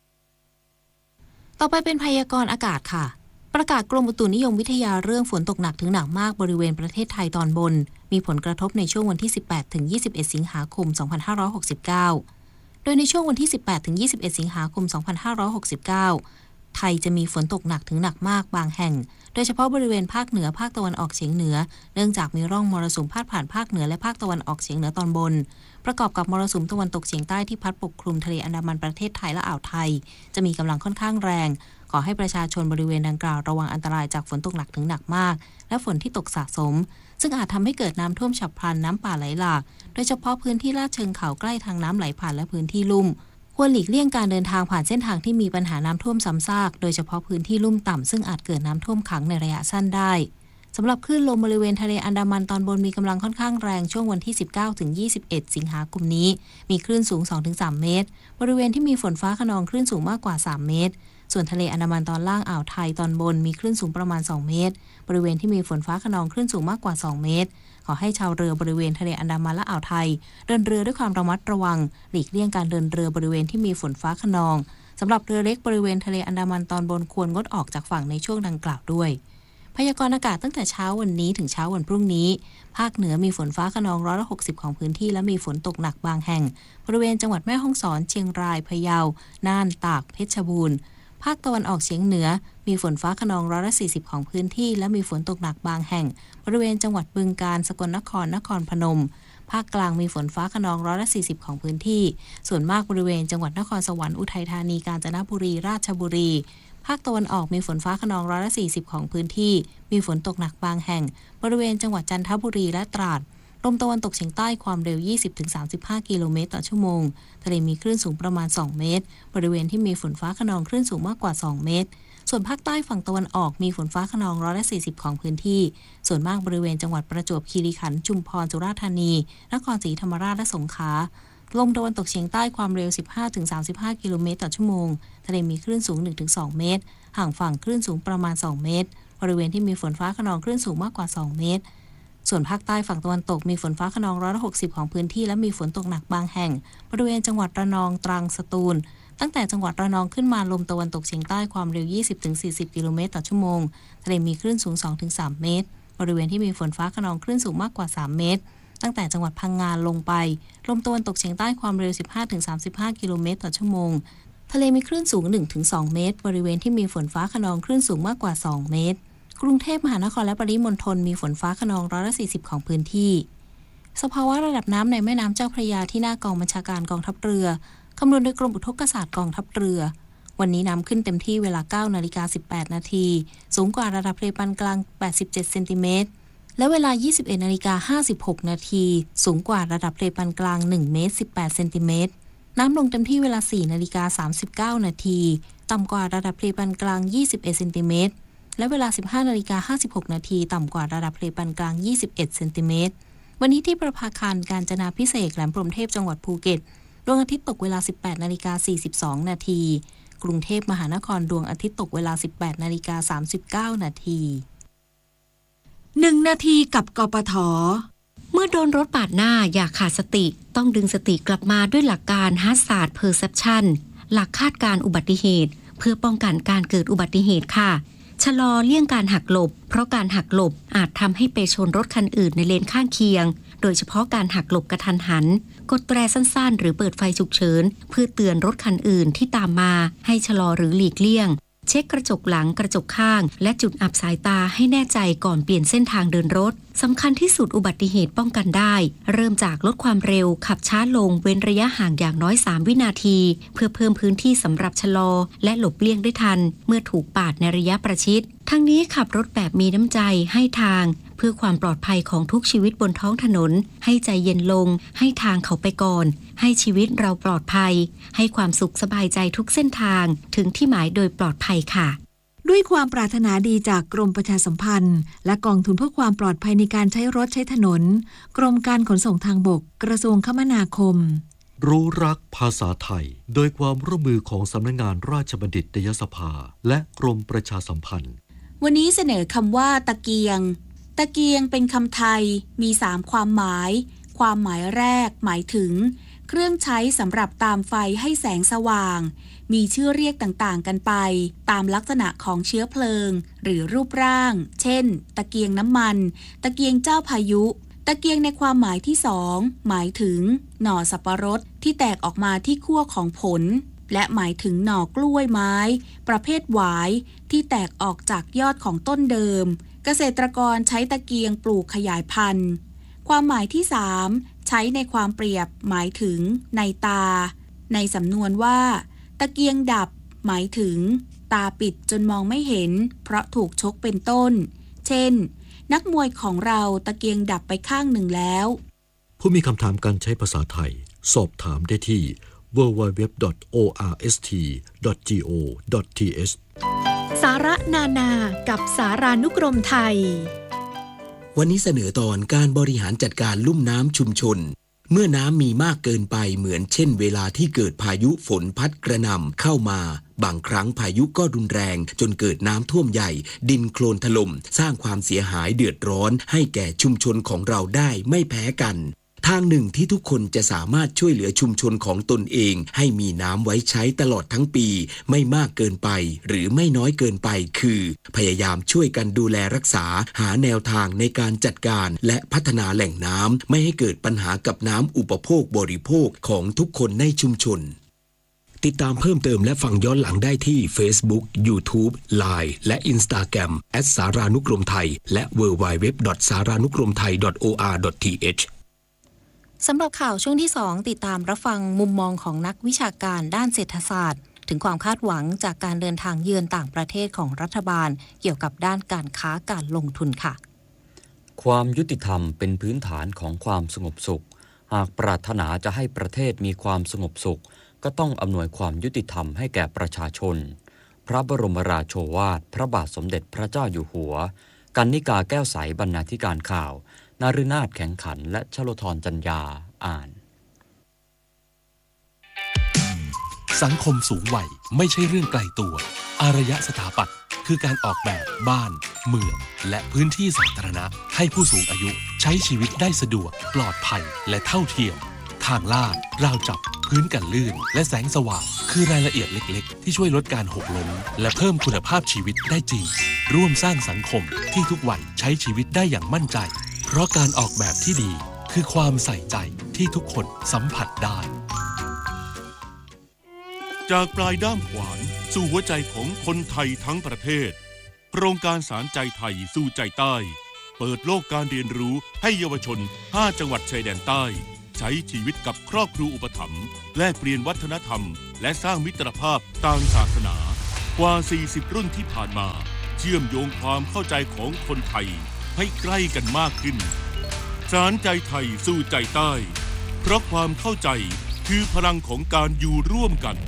ต่อไปเป็นพยากรณ์อากาศค่ะประกาศกรมอุตุนิยมวิทยาเรื่องฝนตกหนักถึงหนักมากบริเวณประเทศไทยตอนบนมีผลกระทบในช่วงวันที่สิบแปดถึงยี่สิบเอ็ดสิงหาคมสองพันห้าร้อยหกสิบเก้าโดยในช่วงวันที่สิบแปดถึงยี่สิบเอ็ดสิงหาคมสองพันห้าร้อยหกสิบเก้าไทยจะมีฝนตกหนักถึงหนักมากบางแห่งโดยเฉพาะบริเวณภาคเหนือภาคตะวันออกเฉียงเหนือเนื่องจากมีร่องมรสุมพาดผ่านภาคเหนือและภาคตะวันออกเฉียงเหนือตอนบนประกอบกับมรสุมตะวันตกเฉียงใต้ที่พัดปกคลุมทะเลอันดามันประเทศไทยและอ่าวไทยจะมีกำลังค่อนข้างแรงขอให้ประชาชนบริเวณดังกล่าวระวังอันตรายจากฝนตกหนักถึงหนักมากและฝนที่ตกสะสมซึ่งอาจทำให้เกิดน้ำท่วมฉับพลันน้ำป่าไหลหลากโดยเฉพาะพื้นที่ลาดเชิงเขาใกล้ทางน้ำไหลผ่านและพื้นที่ลุ่มควรหลีกเลี่ยงการเดินทางผ่านเส้นทางที่มีปัญหาน้ำท่วมซ้ำซากโดยเฉพาะพื้นที่ลุ่มต่ำซึ่งอาจเกิดน้ำท่วมขังในระยะสั้นได้สำหรับคลื่นลมบริเวณทะเลอันดามันตอนบนมีกำลังค่อนข้างแรงช่วงวันที่สิบเก้าถึงยี่สิบเอ็ดสิงหาคมนี้มีคลื่นสูง สองถึงสาม เมตรบริเวณที่มีฝนฟ้าคะนองคลื่นสูงมากกว่าสามเมตรส่วนทะเลอันดามันตอนล่างอ่าวไทยตอนบนมีคลื่นสูงประมาณสองเมตรบริเวณที่มีฝนฟ้าคะนองคลื่นสูงมากกว่าสองเมตรขอให้ชาวเรือบริเวณทะเลอันดามันและอ่าวไทยเดินเรือด้วยความระมัดระวังหลีกเลี่ยงการเดินเรือบริเวณที่มีฝนฟ้าคะนองสำหรับเรือเล็กบริเวณทะเลอันดามันตอนบนควรงดออกจากฝั่งในช่วงดังกล่าวด้วยพยากรณ์อากาศตั้งแต่เช้าวันนี้ถึงเช้าวันพรุ่งนี้ภาคเหนือมีฝนฟ้าคะนองร้อยละหกสิบของพื้นที่และมีฝนตกหนักบางแห่งบริเวณจังหวัดแม่ฮ่องสอนเชียงรายพะเยาน่านตากเพชรบูรณ์ภาคตะวันออกเฉียงเหนือมีฝนฟ้าคะนองร้อยละสี่สิบของพื้นที่และมีฝนตกหนักบางแห่งบริเวณจังหวัดบึงกาฬสกลนครนครพนมภาคกลางมีฝนฟ้าคะนองร้อยละสี่สิบของพื้นที่ส่วนมากบริเวณจังหวัดนครสวรรค์อุทัยธานีกาญจนบุรีราชบุรีภาคตะวันออกมีฝนฟ้าคะนองร้อยละสี่สิบของพื้นที่มีฝนตกหนักบางแห่งบริเวณจังหวัดจันทบุรีและตราดลมตะวันตกเฉียงใต้ความเร็ว ยี่สิบถึงสามสิบห้า กิโลเมตรต่อชั่วโมงทะเลมีคลื่นสูงประมาณสองเมตรบริเวณที่มีฝนฟ้าคะนองคลื่นสูงมากกว่าสองเมตรส่วนภาคใต้ฝั่งตะวันออกมีฝนฟ้าคะนองร้อยละสี่สิบของพื้นที่ส่วนมากบริเวณจังหวัดประจวบคีรีขันธ์ชุมพรสุราษฎร์ธานีนครศรีธรรมราชและสงขลาลมตะวันตกเฉียงใต้ความเร็ว สิบห้าถึงสามสิบห้า กิโลเมตรต่อชั่วโมงทะเลมีคลื่นสูง หนึ่งถึงสอง เมตรห่างฝั่งคลื่นสูงประมาณสองเมตรบริเวณที่มีฝนฟ้าคะนองคลื่นสูงมากกว่าสองเมตรส่วนภาคใต้ฝั่งตะวันตกมีฝนฟ้าคะนองร้อยละหกสิบของพื้นที่และมีฝนตกหนักบางแห่งบริเวณจังหวัดระนองตรังสตูลตั้งแต่จังหวัดระนองขึ้นมาลมตะวันตกเฉียงใต้ความเร็ว ยี่สิบถึงสี่สิบ กิโลเมตรต่อชั่วโมงทะเลมีคลื่นสูง สองถึงสาม เมตรบริเวณที่มีฝนฟ้าคะนองคลื่นสูงมากกว่าสามเมตรตั้งแต่จังหวัดพังงาลงไปลมตะวันตกเฉียงใต้ความเร็ว สิบห้าถึงสามสิบห้า กิโลเมตรต่อชั่วโมงทะเลมีคลื่นสูง หนึ่งถึงสอง เมตรบริเวณที่มีฝนฟ้าคะนองคลื่นสูงมากกว่าสองเมตรกรุงเทพมหานครและปริมณฑลมีฝนฟ้าคะนองร้อยละสี่สิบของพื้นที่สภาวะระดับน้ำในแม่น้ำเจ้าพระยาที่หน้ากองบัญชาการกองทัพเรือคำนวณโดยกรมอุทกศาสตร์กองทัพเรือวันนี้น้ำขึ้นเต็มที่เวลา เก้านาฬิกาสิบแปดนาทีสูงกว่าระดับทะเลปานกลางแปดสิบเจ็ดเซนติเมตรและเวลา ยี่สิบเอ็ดนาฬิกาห้าสิบหกนาทีสูงกว่าระดับทะเลปานกลางหนึ่งเมตรสิบแปดเซนติเมตรน้ำลงเต็มที่เวลา สี่นาฬิกาสามสิบเก้านาทีต่ำกว่าระดับทะเลปานกลางยี่สิบเอ็ดเซนติเมตรและเวลา สิบห้านาฬิกาห้าสิบหกนาทีต่ำกว่าระดับทะเลปานกลางยี่สิบเอ็ดเซนติเมตรวันนี้ที่ประภาคารกาญจนาภิเษกแหลมพรหมเทพจังหวัดภูเก็ตดวงอาทิตย์ตกเวลา สิบแปดนาฬิกาสี่สิบสองนาทีกรุงเทพมหานครดวงอาทิตย์ตกเวลา สิบแปดนาฬิกาสามสิบเก้านาทีหนึ่งนาทีกับกปท. เมื่อโดนรถปาดหน้าอย่าขาดสติต้องดึงสติกลับมาด้วยหลักการ Hazard Perception หลักคาดการอุบัติเหตุเพื่อป้องกันการเกิดอุบัติเหตุค่ะชะลอเลี่ยงการหักหลบเพราะการหักหลบอาจทำให้ไปชนรถคันอื่นในเลนข้างเคียงโดยเฉพาะการหักหลบกระทันหันกดแตรสั้นๆหรือเปิดไฟฉุกเฉินเพื่อเตือนรถคันอื่นที่ตามมาให้ชะลอหรือหลีกเลี่ยงเช็คกระจกหลังกระจกข้างและจุดอับสายตาให้แน่ใจก่อนเปลี่ยนเส้นทางเดินรถสำคัญที่สุดอุบัติเหตุป้องกันได้เริ่มจากลดความเร็วขับช้าลงเว้นระยะห่างอย่างน้อยสามวินาทีเพื่อเพิ่มพื้นที่สำหรับชะลอและหลบเลี่ยงได้ทันเมื่อถูกปาดในระยะประชิดทั้งนี้ขับรถแบบมีน้ำใจให้ทางเพื่อความปลอดภัยของทุกชีวิตบนท้องถนนให้ใจเย็นลงให้ทางเขาไปก่อนให้ชีวิตเราปลอดภัยให้ความสุขสบายใจทุกเส้นทางถึงที่หมายโดยปลอดภัยค่ะด้วยความปรารถนาดีจากกรมประชาสัมพันธ์และกองทุนเพื่อความปลอดภัยในการใช้รถใช้ถนนกรมการขนส่งทางบกกระทรวงคมนาคมรู้รักภาษาไทยโดยความร่วมมือของสำนักงานราชบัณฑิตยสภาและกรมประชาสัมพันธ์วันนี้เสนอคำว่าตะเกียงตะเกียงเป็นคำไทยมีสามความหมายความหมายแรกหมายถึงเครื่องใช้สำหรับตามไฟให้แสงสว่างมีชื่อเรียกต่างๆกันไปตามลักษณะของเชื้อเพลิงหรือรูปร่างเช่นตะเกียงน้ำมันตะเกียงเจ้าพายุตะเกียงในความหมายที่สองหมายถึงหน่อสับปะรดที่แตกออกมาที่ขั้วของผลและหมายถึงหน่อกล้วยไม้ประเภทหวายที่แตกออกจากยอดของต้นเดิมเกษตรกรใช้ตะเกียงปลูกขยายพันธุ์ความหมายที่สามใช้ในความเปรียบหมายถึงในตาในสำนวนว่าตะเกียงดับหมายถึงตาปิดจนมองไม่เห็นเพราะถูกชกเป็นต้นเช่นนักมวยของเราตะเกียงดับไปข้างหนึ่งแล้วผู้มีคำถามการใช้ภาษาไทยสอบถามได้ที่ ดับเบิลยู ดับเบิลยู ดับเบิลยู ดอท โอ อาร์ เอส ที ดอท จี โอ ดอท ที เอชสาระนานากับสารานุกรมไทยวันนี้เสนอตอนการบริหารจัดการลุ่มน้ำชุมชนเมื่อน้ำมีมากเกินไปเหมือนเช่นเวลาที่เกิดพายุฝนพัดกระหน่ำเข้ามาบางครั้งพายุก็รุนแรงจนเกิดน้ำท่วมใหญ่ดินโคลนถล่มสร้างความเสียหายเดือดร้อนให้แก่ชุมชนของเราได้ไม่แพ้กันทางหนึ่งที่ทุกคนจะสามารถช่วยเหลือชุมชนของตนเองให้มีน้ำไว้ใช้ตลอดทั้งปีไม่มากเกินไปหรือไม่น้อยเกินไปคือพยายามช่วยกันดูแลรักษาหาแนวทางในการจัดการและพัฒนาแหล่งน้ำไม่ให้เกิดปัญหากับน้ำอุปโภคบริโภคของทุกคนในชุมชนติดตามเพิ่มเติมและฟังย้อนหลังได้ที่ Facebook YouTube ไลน์ และ Instagram แอท สารานุกรมไทยและ ดับเบิลยู ดับเบิลยู ดับเบิลยู ดอท สารานุกรมไทย ดอท โอ อาร์ ดอท ที เอชสำหรับข่าวช่วงที่สองติดตามรับฟังมุมมองของนักวิชาการด้านเศรษฐศาสตร์ถึงความคาดหวังจากการเดินทางเยือนต่างประเทศของรัฐบาลเกี่ยวกับด้านการค้าการลงทุนค่ะความยุติธรรมเป็นพื้นฐานของความสงบสุขหากปรารถนาจะให้ประเทศมีความสงบสุขก็ต้องอำนวยความยุติธรรมให้แก่ประชาชนพระบรมราโชวาทพระบาทสมเด็จพระเจ้าอยู่หัวกรรณิกาแก้วใสบรรณาธิการข่าวนฤนาถแข็งขันและชโลธรจัญญาอ่านสังคมสูงวัยไม่ใช่เรื่องไกลตัวอารยสถาปัตย์คือการออกแบบบ้านเมืองและพื้นที่สาธารณะให้ผู้สูงอายุใช้ชีวิตได้สะดวกปลอดภัยและเท่าเทียมทางลาดราวจับพื้นกันลื่นและแสงสว่างคือรายละเอียดเล็กๆที่ช่วยลดการหกล้มและเพิ่มคุณภาพชีวิตได้จริงร่วมสร้างสังคมที่ทุกวัยใช้ชีวิตได้อย่างมั่นใจเพราะการออกแบบที่ดีคือความใส่ใจที่ทุกคนสัมผัสได้จากปลายด้ามขวานสู่หัวใจของคนไทยทั้งประเทศโครงการสารใจไทยสู่ใจใต้เปิดโลกการเรียนรู้ให้เยาวชนห้าจังหวัดชายแดนใต้ใช้ชีวิตกับครอบครัวอุปถัมภ์แลกเปลี่ยนวัฒนธรรมและสร้างมิตรภาพต่างศาสนากว่าสี่สิบรุ่นที่ผ่านมาเชื่อมโยงความเข้าใจของคนไทยให้ใกล้กันมากขึ้นสารใจไทยสู่ใจใต้เพราะความเข้าใจคือพลังของการอยู่ร่วมกัน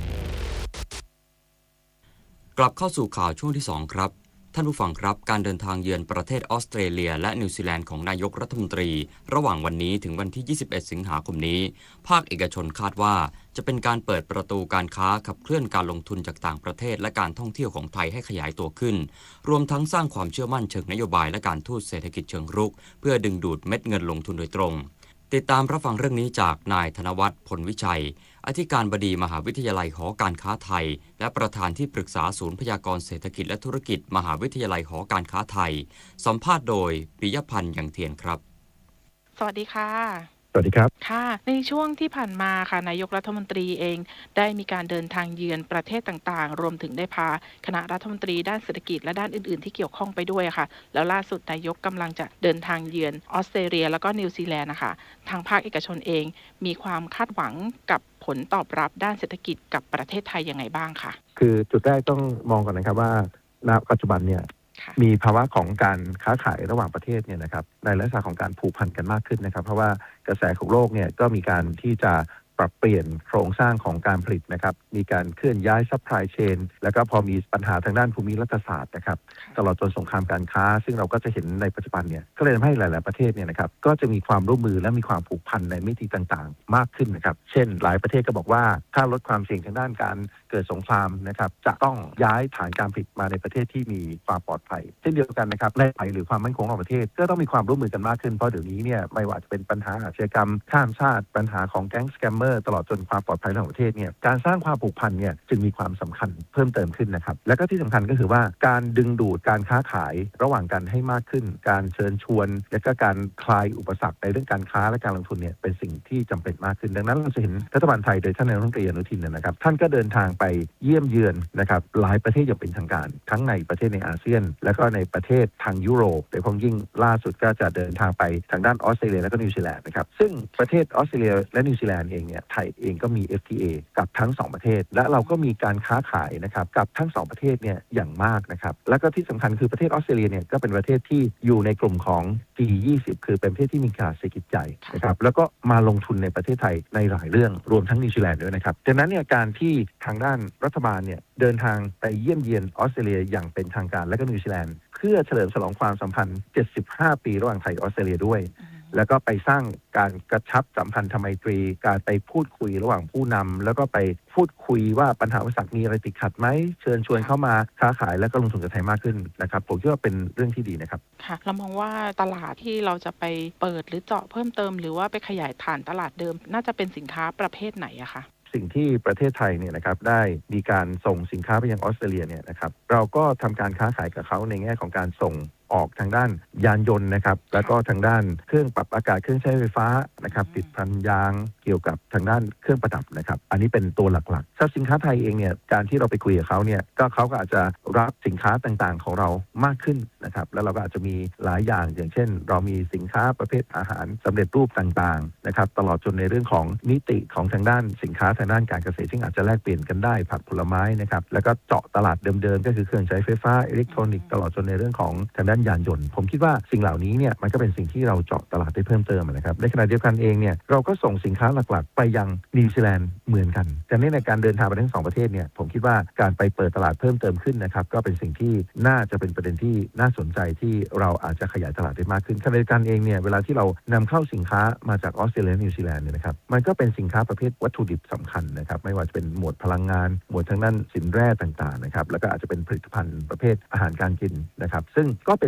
กลับเข้าสู่ข่าวช่วงที่สองครับท่านผู้ฟังครับการเดินทางเยือนประเทศออสเตรเลียและนิวซีแลนด์ของนายกรัฐมนตรีระหว่างวันนี้ถึงวันที่ยี่สิบเอ็ดสิงหาคมนี้ภาคเอกชนคาดว่าจะเป็นการเปิดประตูการค้าขับเคลื่อนการลงทุนจากต่างประเทศและการท่องเที่ยวของไทยให้ขยายตัวขึ้นรวมทั้งสร้างความเชื่อมั่นเชิงนโยบายและการทูตเศรษฐกิจเชิงรุกเพื่อดึงดูดเม็ดเงินลงทุนโดยตรงติดตามรับฟังเรื่องนี้จากนายธนวัฒน์ผลวิชัยอธิการบดีมหาวิทยาลัยหอการค้าไทยและประธานที่ปรึกษาศูนย์พยากรณ์เศรษฐกิจและธุรกิจมหาวิทยาลัยหอการค้าไทยสัมภาษณ์โดยปิยพันธ์ยังเทียนครับสวัสดีค่ะสวัสดีครับค่ะในช่วงที่ผ่านมาค่ะนายกรัฐมนตรีเองได้มีการเดินทางเยือนประเทศต่างๆรวมถึงได้พาคณะรัฐมนตรีด้านเศรษฐกิจและด้านอื่นๆที่เกี่ยวข้องไปด้วยค่ะแล้วล่าสุดนายกกำลังจะเดินทางเยือนออสเตรเลียแล้วก็นิวซีแลนด์นะคะทางภาคเอกชนเองมีความคาดหวังกับผลตอบรับด้านเศรษฐกิจกับประเทศไทยยังไงบ้างคะคือจุดแรกต้องมองก่อนนะครับว่าณปัจจุบันเนี่ยมีภาวะของการค้าขายระหว่างประเทศเนี่ยนะครับในลักษณะของการผูกพันกันมากขึ้นนะครับเพราะว่ากระแสของโลกเนี่ยก็มีการที่จะปรับเปลี่ยนโครงสร้างของการผลิตนะครับมีการเคลื่อนย้ายซัพพลายเชนแล้วก็พอมีปัญหาทางด้านภูมิรัฐศาสตร์นะครับตลอดจนสงครามการค้าซึ่งเราก็จะเห็นในปัจจุบันเนี่ยก็เลยทำให้หลายๆประเทศเนี่ยนะครับก็จะมีความร่วมมือและมีความผูกพันในมิติต่างๆมากขึ้นนะครับเช่นหลายประเทศก็บอกว่าถ้าลดความเสี่ยงทางด้านการเกิดสงครามนะครับจะต้องย้ายฐานการผลิตมาในประเทศที่มีความปลอดภัยเช่นเดียวกันนะครับและภัยหรือความมั่นคงของประเทศก็ต้องมีความร่วมมือกันมากขึ้นเพราะเดี๋ยวนี้เนี่ยไม่ว่าจะเป็นปัญหาอาชญากรรมข้ามชาติปัญหาของแก๊งสแกมเมอร์ตลอดจนความปลอดภัยของประเทศเนี่ยการสร้างความผูกพันเนี่ยจึงมีความสำคัญเพิ่มเติมขึ้นนะครับและก็ที่สำคัญก็คือว่าการดึงดูดการค้าขายระหว่างกันให้มากขึ้นการเชิญชวนและก็การคลายอุปสรรคในเรื่องการค้าและการลงทุนเนี่ยเป็นสิ่งที่จำเป็นมากขึ้นดังนั้นเราจะเห็นรัฐบาลไทยโดยท่านนายกรัฐมนตรีอนุทินนะครับท่านก็เดินทางไปเยี่ยมเยือนนะครับหลายประเทศอย่างเป็นทางการทั้งในประเทศในอาเซียนและก็ในประเทศทางยุโรปโดยเฉพาะยิ่งล่าสุดก็จะเดินทางไปทางด้านออสเตรเลียและก็นิวซีแลนด์นะครับซึ่งประเทศออสเตรเลียและนิวซีแลนด์เองเนี่ยไทยเองก็มี เอฟ ที เอ กับทั้งสองประเทศและเราก็มีการค้าขายนะครับกับทั้งสองประเทศเนี่ยอย่างมากนะครับแล้วก็ที่สำคัญคือประเทศออสเตรเลียเนี่ยก็เป็นประเทศที่อยู่ในกลุ่มของ จี ยี่สิบ คือเป็นประเทศที่มีขนาดเศรษฐกิจใหญ่นะครับแล้วก็มาลงทุนในประเทศไทยในหลายเรื่องรวมทั้งนิวซีแลนด์ด้วยนะครับดังนั้นเนี่ยการที่ทางด้านรัฐบาลเนี่ยเดินทางไปเยี่ยมเยียนออสเตรเลียอย่างเป็นทางการและก็นิวซีแลนด์เพื่อเฉลิมฉลองความสัมพันธ์เจ็ดสิบห้าปีระหว่างไทยออสเตรเลียด้วยแล้วก็ไปสร้างการกระชับสัมพันธไมตรีการไปพูดคุยระหว่างผู้นำแล้วก็ไปพูดคุยว่าปัญหาอุปสรรคมีอะไรติดขัดไหมเชิญชวนเข้ามาค้าขายและก็ลงทุนกับไทยมากขึ้นนะครับผมคิดว่าเป็นเรื่องที่ดีนะครับค่ะเรามองว่าตลาดที่เราจะไปเปิดหรือเจาะเพิ่มเติมหรือว่าไปขยายฐานตลาดเดิมน่าจะเป็นสินค้าประเภทไหนอะคะสิ่งที่ประเทศไทยเนี่ยนะครับได้มีการส่งสินค้าไปยังออสเตรเลียเนี่ยนะครับเราก็ทำการค้าขายกับเขาในแง่ของการส่งออกทางด้านยานยนต์นะครับแล้วก็ทางด้านเครื่องปรับอากาศเครื่องใช้ไฟฟ้านะครับติดพันยางเกี่ยวกับทางด้านเครื่องประดับนะครับอันนี้เป็นตัวหลักๆถ้าสินค้าไทยเองเนี่ยการที่เราไปคุยกับเขาเนี่ยก็เขาก็อาจจะรับสินค้าต่างๆของเรามากขึ้นนะครับแล้วเราก็อาจจะมีหลายอย่างอย่างเช่นเรามีสินค้าประเภทอาหารสำเร็จรูปต่างๆนะครับตลอดจนในเรื่องของมิติของทางด้านสินค้าทางด้านการเกษตรซึ่งอาจจะแลกเปลี่ยนกันได้ผักผลไม้นะครับแล้วก็เจาะตลาดเดิมๆก็คือเครื่องใช้ไฟฟ้าอิเล็กทรอนิกส์ตลอดจนในเรื่องของทางด้านยานยนต์ผมคิดว่าสิ่งเหล่านี้เนี่ยมันก็เป็นสิ่งที่เราเจาะตลาดได้เพิ่มเติมนะครับในขณะเดียวกันเองเนี่ยเราก็ส่งสินค้าหลักๆไปยังนิวซีแลนด์เหมือนกันแต่ในการเดินทางไปทั้งสองประเทศเนี่ยผมคิดว่าการไปเปิดตลาดเพิ่มเติมขึ้นนะครับก็เป็นสิ่งที่น่าจะเป็นประเด็นที่น่าสนใจที่เราอาจจะขยายตลาดได้มากขึ้นขณะเดียวกันเองเนี่ยเวลาที่เรานำเข้าสินค้ามาจากออสเตรเลียนิวซีแลนด์เนี่ยนะครับมันก็เป็นสินค้าประเภทวัตถุดิบสำคัญนะครับไม่ว่าจะเป็นหมวดพลังงานหมวดทางด้านสินแร่ต่างๆนะครับแล้วก็อาจจะเป็นผลิตภัณฑ์ประเภทอาหารการกินนะครับซึ่งก็เป็น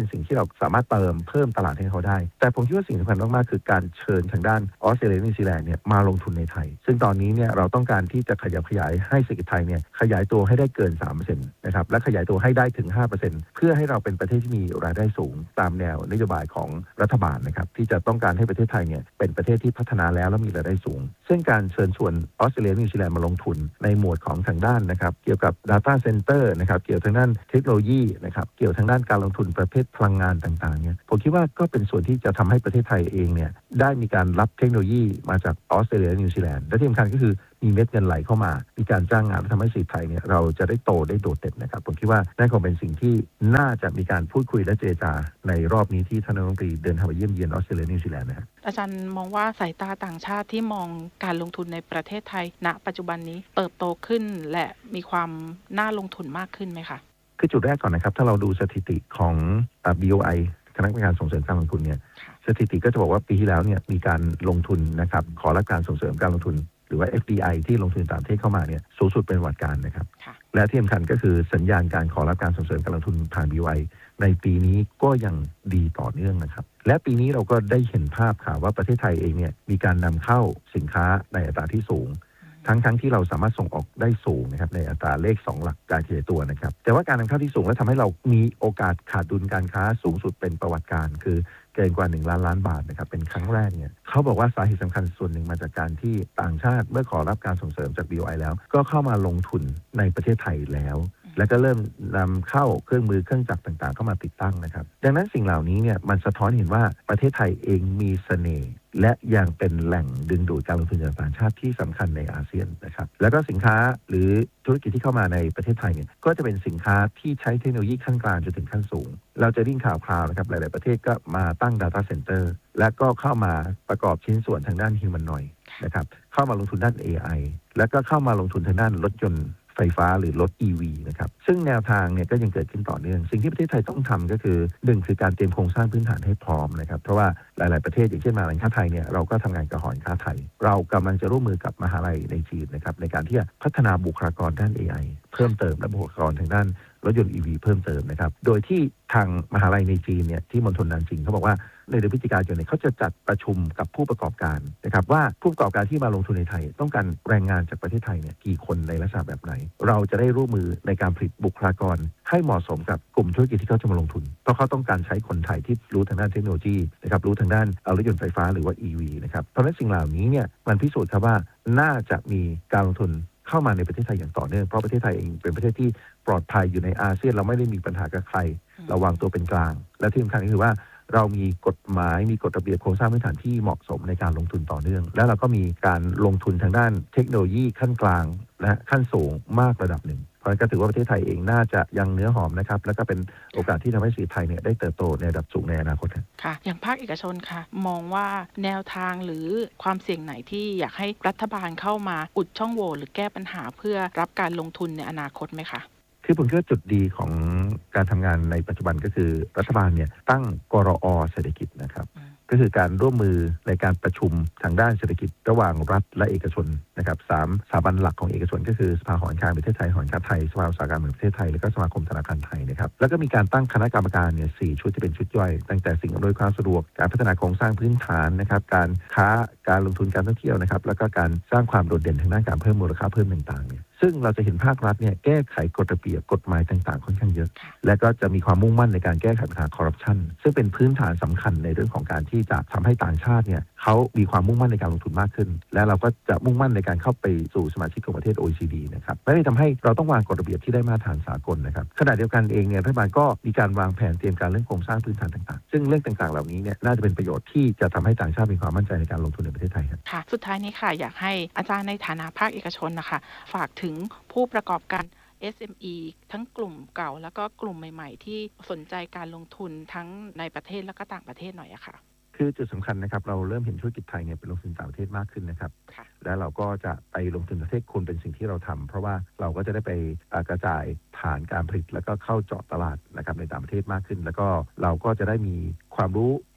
เป็นสิ่งที่เราสามารถเติมเพิ่มตลาดให้เขาได้แต่ผมคิดว่าสิ่งสำคัญมากๆคือการเชิญทางด้านออสเตรเลียนิวซีแลนด์เนี่ยมาลงทุนในไทยซึ่งตอนนี้เนี่ยเราต้องการที่จะขยับขยายให้เศรษฐกิจไทยเนี่ยขยายตัวให้ได้เกิน สามเปอร์เซ็นต์ นะครับและขยายตัวให้ได้ถึง ห้าเปอร์เซ็นต์ เพื่อให้เราเป็นประเทศที่มีรายได้สูงตามแนวนโยบายของรัฐบาลนะครับที่จะต้องการให้ประเทศไทยเนี่ยเป็นประเทศที่พัฒนาแล้วและมีรายได้สูงซึ่งการเชิญชวนออสเตรเลียนิวซีแลนด์มาลงทุนในหมวดของทางด้านนะครับเกี่ยวกับ data center นะครับเกี่ยวทางด้านเทคโนโลยีนะครับเกี่ยวทางด้านการลงทุนประเภทพลังงานต่างๆเนี่ยผมคิดว่าก็เป็นส่วนที่จะทำให้ประเทศไทยเองเนี่ยได้มีการรับเทคโนโลยีมาจากออสเตรเลียและนิวซีแลนด์และที่สำคัญก็คือมีเม็ดเงินไหลเข้ามามีการจ้างงานทำให้เศรษฐกิจไทยเนี่ยเราจะได้โตได้โดดเด่นนะครับผมคิดว่านั่นคงเป็นสิ่งที่น่าจะมีการพูดคุยและเจรจาในรอบนี้ที่ท่านรัฐมนตรีเดินทางไปเยี่ยมเยียนออสเตรเลียนิวซีแลนด์นะครับอาจารย์มองว่าสายตาต่างชาติที่มองการลงทุนในประเทศไทยณปัจจุบันนี้เติบโตขึ้นและมีความน่าลงทุนมากขึ้นไหมคะคือจุดแรกก่อนนะครับถ้าเราดูสถิติของ บี โอ ไอ คณะกรรมการส่งเสริมการลงทุนเนี่ยสถิติก็จะบอกว่าปีที่แล้วเนี่ยมีการลงทุนนะครับขอรับการส่งเสริมการลงทุนหรือว่า เอฟ ดี ไอ ที่ลงทุนต่างประเทศเข้ามาเนี่ยสูงสุดเป็นประวัติการนะครับและที่สำคัญก็คือสัญญาณการขอรับการส่งเสริมการลงทุนผ่าน บี โอ ไอ ในปีนี้ก็ยังดีต่อเนื่องนะครับและปีนี้เราก็ได้เห็นภาพค่ะว่าประเทศไทยเองเนี่ยมีการนำเข้าสินค้าในอัตราที่สูงทั้งทั้งที่เราสามารถส่งออกได้สูงนะครับในอัตราเลขสองหลักการขยายตัวนะครับแต่ว่าการนำเข้าที่สูงและทำให้เรามีโอกาสขาดดุลการค้าสูงสุดเป็นประวัติการคือเกินกว่าหนึ่งล้านล้านบาทนะครับเป็นครั้งแรกเนี่ยเขาบอกว่าสาเหตุสำคัญส่วนหนึ่งมาจากการที่ต่างชาติเมื่อขอรับการส่งเสริมจาก บี โอ ไอ แล้วก็เข้ามาลงทุนในประเทศไทยแล้วแล้วก็เริ่มนำเข้าเครื่องมือเครื่องจักรต่างๆเข้ามาติดตั้งนะครับดังนั้นสิ่งเหล่านี้เนี่ยมันสะท้อนเห็นว่าประเทศไทยเองมีเสน่ห์และยังเป็นแหล่งดึงดูดการลงทุนจากต่างชาติที่สำคัญในอาเซียนนะครับแล้วก็สินค้าหรือธุรกิจที่เข้ามาในประเทศไทยเนี่ยก็จะเป็นสินค้าที่ใช้เทคโนโลยีขั้นกลางจนถึงขั้นสูงเราจะได้ยินข่าวคราวนะครับหลายๆประเทศก็มาตั้ง data center และก็เข้ามาประกอบชิ้นส่วนทางด้าน humanoid นะครับเข้ามาลงทุนด้าน เอ ไอ แล้วก็เข้ามาลงทุนทางด้านรถยนต์ไฟฟ้าหรือรถ อี วี นะครับซึ่งแนวทางเนี่ยก็ยังเกิดขึ้นต่อเนื่องสิ่งที่ประเทศไทยต้องทำก็คือหนึ่งคือการเตรียมโครงสร้างพื้นฐานให้พร้อมนะครับเพราะว่าหลายๆประเทศอย่างเช่นมหาวิทยาลัยค้าไทยเนี่ยเราก็ทำงานกับหอการค้าไทยเรากำลังจะร่วมมือกับมหาลัยในจีนนะครับในการที่จะพัฒนาบุคลากรด้าน เอ ไอ เพิ่มเติมและบุคลากรทางด้านรถยนต์ อี วี เพิ่มเติมนะครับโดยที่ทางมหาลัยในจีนเนี่ยที่มณฑลนานจิงเขาบอกว่าในเดือนพฤศจิกายนเนี่ยเขาจะจัดประชุมกับผู้ประกอบการนะครับว่าผู้ประกอบการที่มาลงทุนในไทยต้องการแรงงานจากประเทศไทยเนี่ยกี่คนในลักษณะแบบไหนเราจะได้ร่วมมือในการผลิตบุคลากรให้เหมาะสมกับกลุ่มธุรกิจที่เขาจะมาลงทุนเพราะเขาต้องการใช้คนไทยที่รู้ทางด้านเทคโนโลยีนะครับรู้ทางด้านรถยนต์ไฟฟ้าหรือว่า อี วี นะครับเพราะฉะนั้นสิ่งเหล่านี้เนี่ยมันพิสูจน์ครับว่าน่าจะมีการลงทุนเข้ามาในประเทศไทยอย่างต่อเนื่องเพราะประเทศไทยเองเป็นประเทศที่ปลอดภัยอยู่ในอาเซียนเราไม่ได้มีปัญหากับใครเราวางตัวเป็นกลางและที่สำคัญก็คือว่าเรามีกฎหมายมีกฎระเบียบโครงสร้างพื้นฐานที่เหมาะสมในการลงทุนต่อเนื่องและเราก็มีการลงทุนทางด้านเทคโนโลยีขั้นกลางและขั้นสูงมากระดับหนึ่งเพราะฉะนั้นก็ถือว่าประเทศไทยเองน่าจะยังเนื้อหอมนะครับแล้วก็เป็นโอกาสที่ทำให้เศรษฐกิจไทยเนี่ยได้เติบโตในระดับสูงในอนาคตค่ะอย่างภาคเอกชนค่ะมองว่าแนวทางหรือความเสี่ยงไหนที่อยากให้รัฐบาลเข้ามาอุดช่องโหว่หรือแก้ปัญหาเพื่อรับการลงทุนในอนาคตไหมคะคือผมคิดว่าจุดดีของการทำงานในปัจจุบันก็คือรัฐบาลเนี่ยตั้งกรอเศรษฐกิจนะครับก็คือการร่วมมือในการประชุมทางด้านเศรษฐกิจระหว่างรัฐและเอกชนนะครับสามสถาบันหลักของเอกชนก็คือสภาหอการค้าประเทศไทยหอการค้าไทยสภาอุตสาหกรรมแห่งประเทศไทยและก็สมาคมธนาคารไทยนะครับแล้วก็มีการตั้งคณะกรรมการเนี่ยสี่ชุดที่เป็นชุดย่อยตั้งแต่สิ่งอำนวยความสะดวกการพัฒนาโครงสร้างพื้นฐานนะครับการค้าการลงทุนการท่องเที่ยวนะครับแล้วก็การสร้างความโดดเด่นทางด้านการเพิ่มมูลค่าเพิ่มต่างๆเนี่ยซึ่งเราจะเห็นภาครัฐเนี่ยแก้ไขกฎระเบียบกฎหมายต่างๆค่อนข้างเยอะและก็จะมีความมุ่งมั่นในการแก้ไขปัญหาคอร์รัปชันซึ่งเป็นพื้นฐานสำคัญในเรื่องของการที่จะทำให้ต่างชาติเนี่ยเขามีความมุ่งมั่นในการลงทุนมากขึ้นและเราก็จะมุ่งมั่นในการเข้าไปสู่สมาชิกของประเทศ โอ อี ซี ดี นะครับและนี่ทำให้เราต้องวางกฎระเบียบที่ได้มาตรฐานสากลนะครับขณะเดียวกันเองเนี่ยรัฐบาลก็มีการวางแผนเตรียมการเรื่องโครงสร้างพื้นฐานต่างๆซึ่งเรื่องต่างๆเหล่านี้เนี่ยน่าจะเป็นประโยชน์ที่จะทำให้ต่างชาติมีความมั่นใจในการลงทุนในประเทศไทยครับค่ะสุดท้ายนี้ค่ะอยากให้อาจารย์ในฐานะภาคเอกชนนะคะฝากถึงผู้ประกอบการ เอส เอ็ม อี ทั้งกลุ่มเก่าแล้วก็กลุ่มใหม่ๆที่สนใจการลงทุนทั้งในประเทศแล้วก็ต่างประเทศหน่อยอะค่ะคือจุดสำคัญนะครับเราเริ่มเห็นธุรกิจไทยเนี่ยเป็นลงทุนต่างประเทศมากขึ้นนะครับและเราก็จะไปลงทุนประเทศควรเป็นสิ่งที่เราทำเพราะว่าเราก็จะได้ไปกระจายฐานการผลิตแล้วก็เข้าเจาะตลาดนะครับในต่างประเทศมากขึ้นแล้วก็เราก็จะได้มีความรู้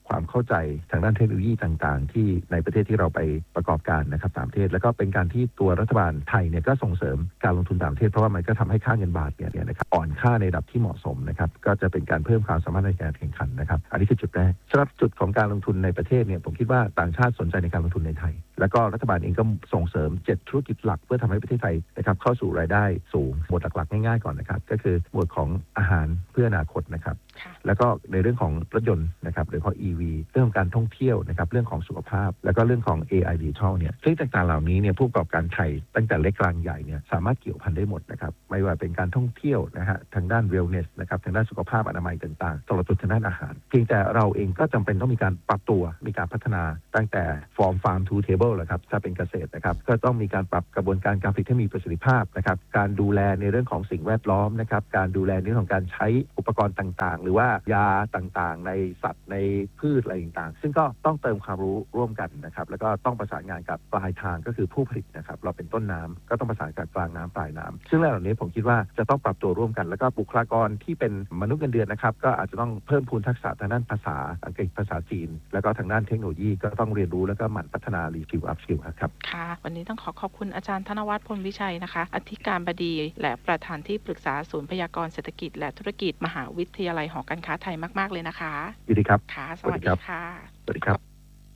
ความเข้าใจทางด้านเทคโนโลยีต่างๆที่ในประเทศที่เราไปประกอบการนะครับต่างประเทศแล้วก็เป็นการที่ตัวรัฐบาลไทยเนี่ยก็ส่งเสริมการลงทุนต่างประเทศเพราะว่ามันก็ทำให้ค่าเงินบาทเนี่ยนะครับอ่อนค่าในระดับที่เหมาะสมนะครับก็จะเป็นการเพิ่มความสามารถในการแข่งขันนะครับอันนี้คือจุดแรกสำหรับจุดของการลงทุนในประเทศเนี่ยผมคิดว่าต่างชาติสนใจในการลงทุนในไทยแล้วก็รัฐบาลเองก็ส่งเสริมเจ็ดธุรกิจหลักเพื่อทำให้ประเทศไทยนะครับเข้าสู่รายได้สูงหมวดหลักๆง่ายๆก่อนนะครับก็คือหมวดของอาหารเพื่ออนาคตนะครับแล้วก็ในเรื่องของรถยนต์นะครับหรือของ อี วี เรื่องของการท่องเที่ยวนะครับเรื่องของสุขภาพแล้วก็เรื่องของ เอ ไอ Digital เนี่ยซึ่งต่างๆเหล่านี้เนี่ยผู้ประกอบการไทยตั้งแต่เล็กกลางใหญ่เนี่ยสามารถเกี่ยวพันได้หมดนะครับไม่ว่าเป็นการท่องเที่ยวนะฮะทางด้าน wellness นะครับทางด้านสุขภาพอนามัยต่างๆตลอดจนทางด้านอาหารเพียงแต่เราเองก็จำเป็นต้องมีการปรับตัวมีการพัฒนาตั้งแต่ from farm to table แหละครับถ้าเป็นเกษตรนะครับก็ต้องมีการปรับกระบวนการการผลิตให้มีประสิทธิภาพนะครับการดูแลในเรื่องของสิ่งแวดล้อมนะครับการดูแลในเรื่องของการใช้อุปกรณ์ต่างๆหรือว่ายาต่างๆในสัตว์ในพืชอะไรต่างๆซึ่งก็ต้องเติมความรู้ร่วมกันนะครับแล้วก็ต้องประสานงานกับปลายทางก็คือผู้ผลิตนะครับเราเป็นต้นน้ำก็ต้องประสานกับกลางน้ำปลายน้ำซึ่งเรื่องเหล่านี้ผมคิดว่าจะต้องปรับตัวร่วมกันแล้วก็บุคลากรที่เป็นมนุษย์เงินเดือนนะครับก็อาจจะต้องเพิ่มพูนทักษะทางด้านภาษาอังกฤษภาษาจีนแล้วก็ทางด้านเทคโนโลยีก็ต้องเรียนรู้แล้วก็หมั่นพัฒนารีสกิลอัพสกิลครับค่ะวันนี้ต้องขอขอบคุณอาจารย์ธนวัฒน์พลวิชัยนะคะอธิการบดีและประธานที่ปรึกษาศูนย์พยากรณ์เศรษฐกิจและธุรกิจมหาวิทยาลัยหอการค้าไทยมากๆเลยนะคะยินดีครับค่ะสวัสดีค่ะสวัสดีครับ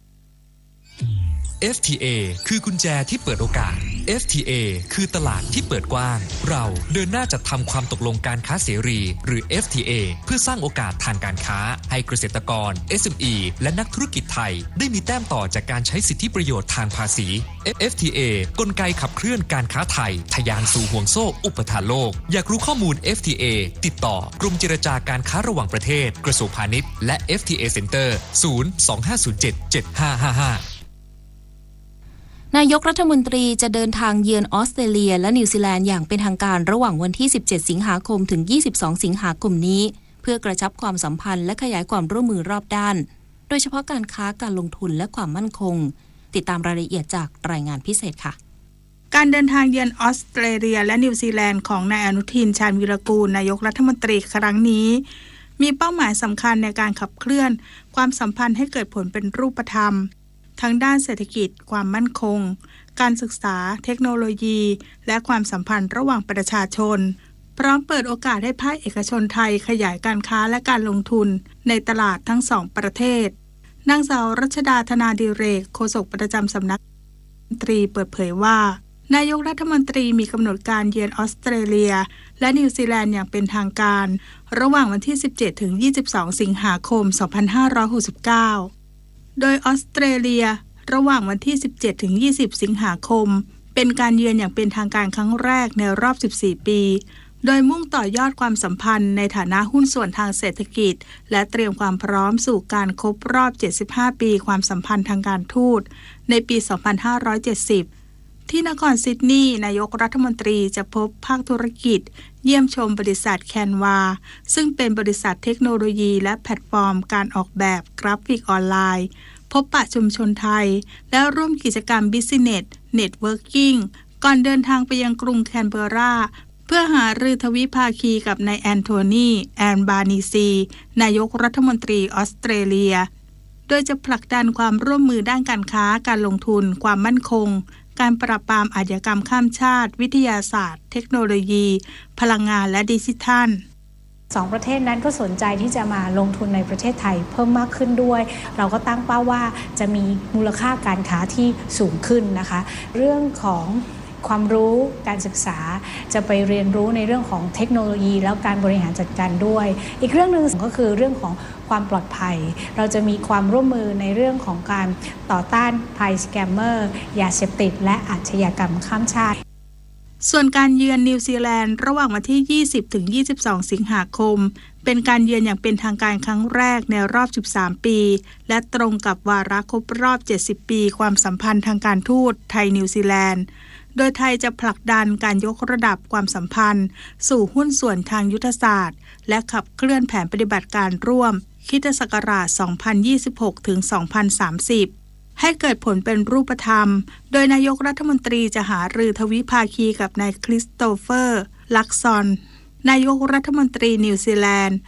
เอฟ ที เอ คือกุญแจที่เปิดโอกาส เอฟ ที เอ คือตลาดที่เปิดกว้างเราเดินหน้าจัดทำความตกลงการค้าเสรีหรือ เอฟ ที เอ เพื่อสร้างโอกาสทางการค้าให้เกษตรกร เอส เอ็ม อี และนักธุรกิจไทยได้มีแต้มต่อจากการใช้สิทธิประโยชน์ทางภาษี เอฟ ที เอ กลไกขับเคลื่อนการค้าไทยทะยานสู่ห่วงโซ่อุปทานโลกอยากรู้ข้อมูล เอฟ ที เอ ติดต่อกรมเจรจาการค้าระหว่างประเทศกระทรวงพาณิชย์และ เอฟ ที เอ Center ศูนย์ สอง ห้า ศูนย์ เจ็ด เจ็ด ห้า ห้า ห้านายกรัฐมนตรีจะเดินทางเยือนออสเตรเลียและนิวซีแลนด์อย่างเป็นทางการระหว่างวันที่สิบเจ็ดสิงหาคมถึงยี่สิบสองสิงหาคมนี้เพื่อกระชับความสัมพันธ์และขยายความร่วมมือรอบด้านโดยเฉพาะการค้าการลงทุนและความมั่นคงติดตามรายละเอียดจากรายงานพิเศษค่ะการเดินทางเยือนออสเตรเลียและนิวซีแลนด์ของนายอนุทินชาญวีรกูลนายกรัฐมนตรีครั้งนี้มีเป้าหมายสำคัญในการขับเคลื่อนความสัมพันธ์ให้เกิดผลเป็นรูปธรรมทั้งด้านเศรษฐกิจความมั่นคงการศึกษาเทคโนโลยีและความสัมพันธ์ระหว่างประชาชนพร้อมเปิดโอกาสให้ภาคเอกชนไทยขยายการค้าและการลงทุนในตลาดทั้งสองประเทศนางสาวรัชดาธนาดิเรกโฆษกประจำสำนักรัฐมนตรีเปิดเผยว่านายกรัฐมนตรีมีกำหนดการเยือนออสเตรเลียและนิวซีแลนด์อย่างเป็นทางการระหว่างวันที่สิบเจ็ดถึงยี่สิบสองสิงหาคมสองพันห้าร้อยหกสิบเก้าโดยออสเตรเลียระหว่างวันที่สิบเจ็ดถึงยี่สิบสิงหาคมเป็นการเยือนอย่างเป็นทางการครั้งแรกในรอบสิบสี่ปีโดยมุ่งต่อยอดความสัมพันธ์ในฐานะหุ้นส่วนทางเศรษฐกิจและเตรียมความพร้อมสู่การครบรอบเจ็ดสิบห้าปีความสัมพันธ์ทางการทูตในปีสองพันห้าร้อยเจ็ดสิบที่นครซิดนีย์นายกรัฐมนตรีจะพบภาคธุรกิจเยี่ยมชมบริษัทแคนวาซึ่งเป็นบริษัทเทคโนโลยีและแพลตฟอร์มการออกแบบกราฟิกออนไลน์พบปะชุมชนไทยและร่วมกิจกรรม Business Networking ก่อนเดินทางไปยังกรุงแคนเบอร์ราเพื่อหารือทวิภาคีกับนายแอนโทนีแอนบานีซีนายกรัฐมนตรีออสเตรเลียโดยจะผลักดันความร่วมมือด้านการค้าการลงทุนความมั่นคงการปราบปรามอาชญากรรมข้ามชาติวิทยาศาสตร์เทคโนโลยีพลังงานและดิจิทัลสองประเทศนั้นก็สนใจที่จะมาลงทุนในประเทศไทยเพิ่มมากขึ้นด้วยเราก็ตั้งเป้าว่าจะมีมูลค่าการค้าที่สูงขึ้นนะคะเรื่องของความรู้การศึกษาจะไปเรียนรู้ในเรื่องของเทคโนโลยีแล้วการบริหารจัดการด้วยอีกเรื่องนึงก็คือเรื่องของความปลอดภัยเราจะมีความร่วมมือในเรื่องของการต่อต้านภัยสแกมเมอร์ยาเสพติดและอาชญากรรมข้ามชาติส่วนการเยือนนิวซีแลนด์ระหว่างวันที่ยี่สิบถึงยี่สิบสองสิงหาคมเป็นการเยือนอย่างเป็นทางการครั้งแรกในรอบสิบสามปีและตรงกับวาระครบรอบเจ็ดสิบปีความสัมพันธ์ทางการทูตไทยนิวซีแลนด์โดยไทยจะผลักดันการยกระดับความสัมพันธ์สู่หุ้นส่วนทางยุทธศาสตร์และขับเคลื่อนแผนปฏิบัติการร่วมคริสตศักราชสองพันยี่สิบหกถึงสองพันสามสิบให้เกิดผลเป็นรูปธรรมโดยนายกรัฐมนตรีจะหารือทวิภาคีกับนายคริสโตเฟอร์ลักซอนนายกรัฐมนตรีนิวซีแลนด์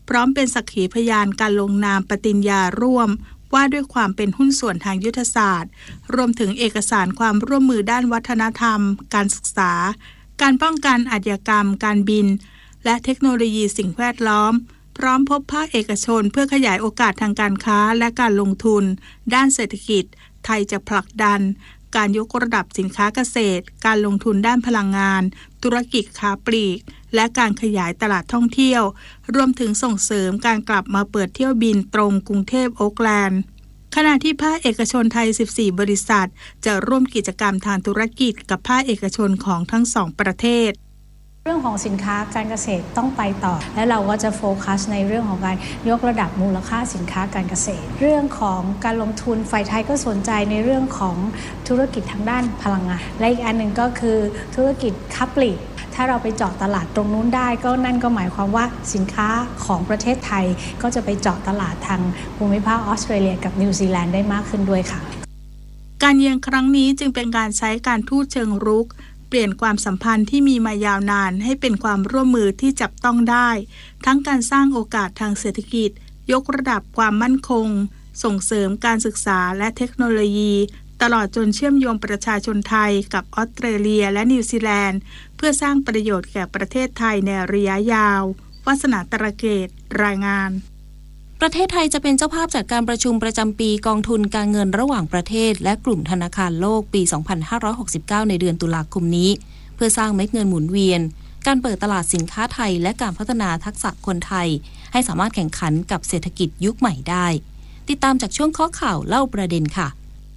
พร้อมเป็นสักขีพยานการลงนามปฏิญญาร่วมว่าด้วยความเป็นหุ้นส่วนทางยุทธศาสตร์รวมถึงเอกสารความร่วมมือด้านวัฒนธรรมการศึกษาการป้องกันอาชญากรรมการบินและเทคโนโลยีสิ่งแวดล้อมพร้อมพบภาคเอกชนเพื่อขยายโอกาสทางการค้าและการลงทุนด้านเศรษฐกิจไทยจะผลักดันการยกระดับสินค้าเกษตรการลงทุนด้านพลังงานธุรกิจค้าปลีกและการขยายตลาดท่องเที่ยวรวมถึงส่งเสริมการกลับมาเปิดเที่ยวบินตรงกรุงเทพโอ๊คแลนด์ขณะที่ภาคเอกชนไทยสิบสี่บริษัทจะร่วมกิจกรรมทางธุรกิจกับภาคเอกชนของทั้งสองประเทศเรื่องของสินค้าการเกษตรต้องไปต่อและเราก็จะโฟกัสในเรื่องของการยกระดับมูลค่าสินค้าการเกษตรเรื่องของการลงทุนฝ่ายไทยก็สนใจในเรื่องของธุรกิจทางด้านพลังงานและอีกอันหนึ่งก็คือธุรกิจค้าปลีกถ้าเราไปเจาะตลาดตรงนู้นได้ก็นั่นก็หมายความว่าสินค้าของประเทศไทยก็จะไปเจาะตลาดทางภูมิภาคออสเตรเลียกับนิวซีแลนด์ได้มากขึ้นด้วยค่ะการเยือนครั้งนี้จึงเป็นการใช้การทูตเชิงรุกเปลี่ยนความสัมพันธ์ที่มีมายาวนานให้เป็นความร่วมมือที่จับต้องได้ทั้งการสร้างโอกาสทางเศรษฐกิจยกระดับความมั่นคงส่งเสริมการศึกษาและเทคโนโลยีตลอดจนเชื่อมโยงประชาชนไทยกับออสเตรเลียและนิวซีแลนด์เพื่อสร้างประโยชน์แก่ประเทศไทยในระยะยาววาสนาตระเกตรายงานประเทศไทยจะเป็นเจ้าภาพจัดการประชุมประจำปีกองทุนการเงินระหว่างประเทศและกลุ่มธนาคารโลกปี สองพันห้าร้อยหกสิบเก้า ในเดือนตุลาคมนี้เพื่อสร้างเม็ดเงินหมุนเวียนการเปิดตลาดสินค้าไทยและการพัฒนาทักษะคนไทยให้สามารถแข่งขันกับเศรษฐกิจยุคใหม่ได้ติดตามจากช่วงข้อข่าวเล่าประเด็นค่ะ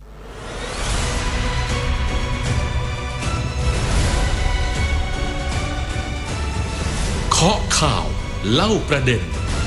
เคาะข่าวเล่าประเด็น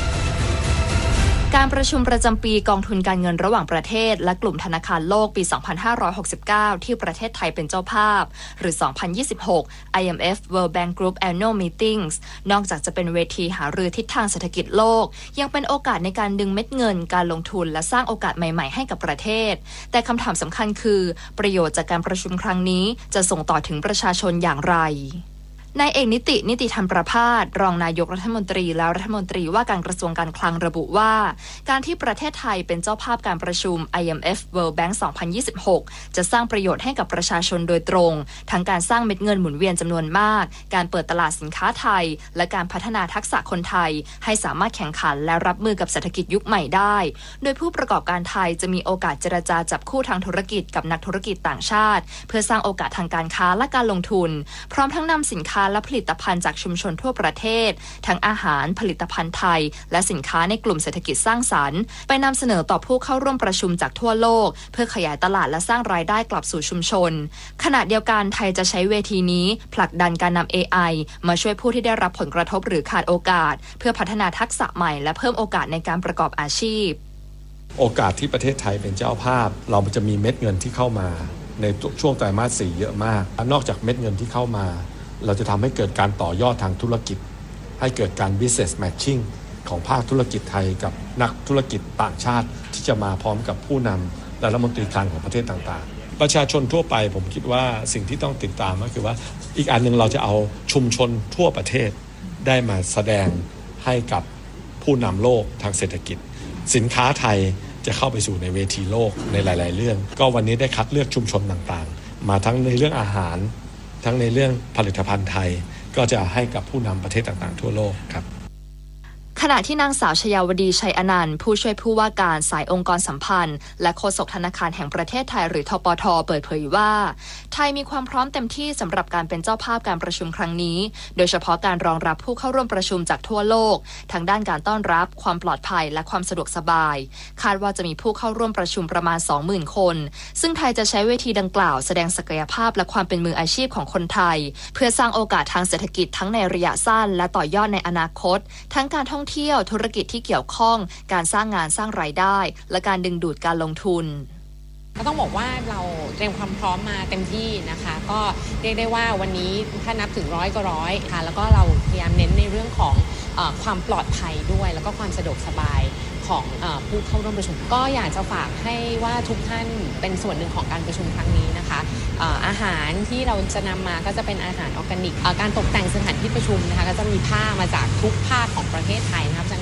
การประชุมประจำปีกองทุนการเงินระหว่างประเทศและกลุ่มธนาคารโลกปี สองพันห้าร้อยหกสิบเก้า ที่ประเทศไทยเป็นเจ้าภาพหรือ สองพันยี่สิบหก ไอ เอ็ม เอฟ World Bank Group Annual Meetings นอกจากจะเป็นเวทีหารือทิศทางเศรษฐกิจโลกยังเป็นโอกาสในการดึงเม็ดเงินการลงทุนและสร้างโอกาสใหม่ๆให้กับประเทศแต่คำถามสำคัญคือประโยชน์จากการประชุมครั้งนี้จะส่งต่อถึงประชาชนอย่างไรนายเอกนิตินิติธรรมประภาสรองนายกรัฐมนตรีและรัฐมนตรีว่าการกระทรวงการคลังระบุว่าการที่ประเทศไทยเป็นเจ้าภาพการประชุม ไอ เอ็ม เอฟ World Bank สองพันยี่สิบหก จะสร้างประโยชน์ให้กับประชาชนโดยตรงทั้งการสร้างเม็ดเงินหมุนเวียนจำนวนมากการเปิดตลาดสินค้าไทยและการพัฒนาทักษะคนไทยให้สามารถแข่งขันและรับมือกับเศรษฐกิจยุคใหม่ได้โดยผู้ประกอบการไทยจะมีโอกาสเจรจาจับคู่ทางธุรกิจกับนักธุรกิจต่างชาติเพื่อสร้างโอกาสทางการค้าและการลงทุนพร้อมทั้งนำสินค้าและผลิตภัณฑ์จากชุมชนทั่วประเทศทั้งอาหารผลิตภัณฑ์ไทยและสินค้าในกลุ่มเศรษฐกิจสร้างสรรค์ไปนำเสนอต่อผู้เข้าร่วมประชุมจากทั่วโลกเพื่อขยายตลาดและสร้างรายได้กลับสู่ชุมชนขณะเดียวกันไทยจะใช้เวทีนี้ผลักดันการนำ เอ ไอ มาช่วยผู้ที่ได้รับผลกระทบหรือขาดโอกาสเพื่อพัฒนาทักษะใหม่และเพิ่มโอกาสในการประกอบอาชีพโอกาสที่ประเทศไทยเป็นเจ้าภาพเราจะมีเม็ดเงินที่เข้ามาในช่วงไตรมาสสี่เยอะมากนอกจากเม็ดเงินที่เข้ามาเราจะทำให้เกิดการต่อยอดทางธุรกิจให้เกิดการ business matching ของภาคธุรกิจไทยกับนักธุรกิจต่างชาติที่จะมาพร้อมกับผู้นำและรัฐมนตรีคลังของประเทศต่างๆประชาชนทั่วไปผมคิดว่าสิ่งที่ต้องติดตามก็คือว่าอีกอันนึงเราจะเอาชุมชนทั่วประเทศได้มาแสดงให้กับผู้นำโลกทางเศรษฐกิจสินค้าไทยจะเข้าไปสู่ในเวทีโลกในหลายๆเรื่องก็วันนี้ได้คัดเลือกชุมชนต่างๆมาทั้งในเรื่องอาหารทั้งในเรื่องผลิตภัณฑ์ไทยก็จะให้กับผู้นำประเทศต่างๆทั่วโลกครับขณะที่นางสาวชยาวดีชัยอนันต์ผู้ช่วยผู้ว่าการสายองค์กรสัมพันธ์และโฆษกธนาคารแห่งประเทศไทยหรือทปท.เปิดเผยว่าไทยมีความพร้อมเต็มที่สำหรับการเป็นเจ้าภาพการประชุมครั้งนี้โดยเฉพาะการรองรับผู้เข้าร่วมประชุมจากทั่วโลกทั้งด้านการต้อนรับความปลอดภัยและความสะดวกสบายคาดว่าจะมีผู้เข้าร่วมประชุมประมาณ สองหมื่น คนซึ่งไทยจะใช้เวทีดังกล่าวแสดงศักยภาพและความเป็นมืออาชีพของคนไทยเพื่อสร้างโอกาสทางเศรษฐกิจทั้งในระยะสั้นและต่อยอดในอนาคตทั้งการท่องเที่ยวธุรกิจที่เกี่ยวข้องการสร้างงานสร้างรายได้และการดึงดูดการลงทุนก็ต้องบอกว่าเราเตรียมความพร้อมมาเต็มที่นะคะก็เรียกได้ว่าวันนี้ถ้านับถึงร้อยก็ร้อยค่ะแล้วก็เราพยายามเน้นในเรื่องของเอ่อความปลอดภัยด้วยแล้วก็ความสะดวกสบายของเอ่อผู้เข้าร่วมประชุมก็อยากจะฝากให้ว่าทุกท่านเป็นส่วนหนึ่งของการประชุมครั้งนี้นะคะเอ่ออาหารที่เราจะนำมาก็จะเป็นอาหารออร์แกนิกเอ่อการตกแต่งสถานที่ประชุมนะคะก็จะมีผ้ามาจากทุกภาคของประเทศไทยนะครับฉะนั้นทุกท่าน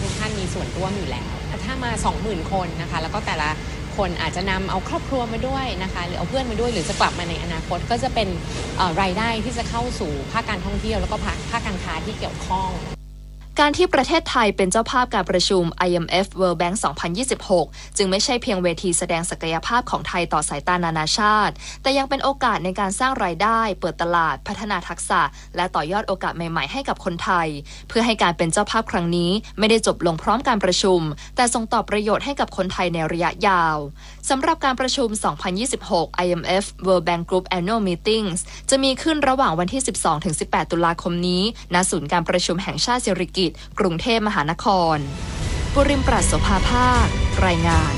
ส่วนร่วมอยู่แล้วถ้ามา สองหมื่น คนนะคะแล้วก็แต่ละคนอาจจะนำเอาครอบครัวมาด้วยนะคะหรือเอาเพื่อนมาด้วยหรือจะกลับมาในอนาคตก็จะเป็นรายได้ที่จะเข้าสู่ภาคการท่องเที่ยวแล้วก็ภาคภาคการค้าที่เกี่ยวข้องการที่ประเทศไทยเป็นเจ้าภาพการประชุม ไอ เอ็ม เอฟ World Bank สองพันยี่สิบหก จึงไม่ใช่เพียงเวทีแสดงศักยภาพของไทยต่อสายตานานาชาติแต่ยังเป็นโอกาสในการสร้างรายได้เปิดตลาดพัฒนาทักษะและต่อยอดโอกาสใหม่ๆให้กับคนไทยเพื่อให้การเป็นเจ้าภาพครั้งนี้ไม่ได้จบลงพร้อมการประชุมแต่ส่งต่อประโยชน์ให้กับคนไทยในระยะยาวสำหรับการประชุม สองพันยี่สิบหก ไอ เอ็ม เอฟ World Bank Group Annual Meetings จะมีขึ้นระหว่างวันที่ สิบสองถึงสิบแปด ตุลาคมนี้ณศูนย์การประชุมแห่งชาติสิริกิติ์กรุงเทพมหานครปุริมปราศโสภาภาครายงาน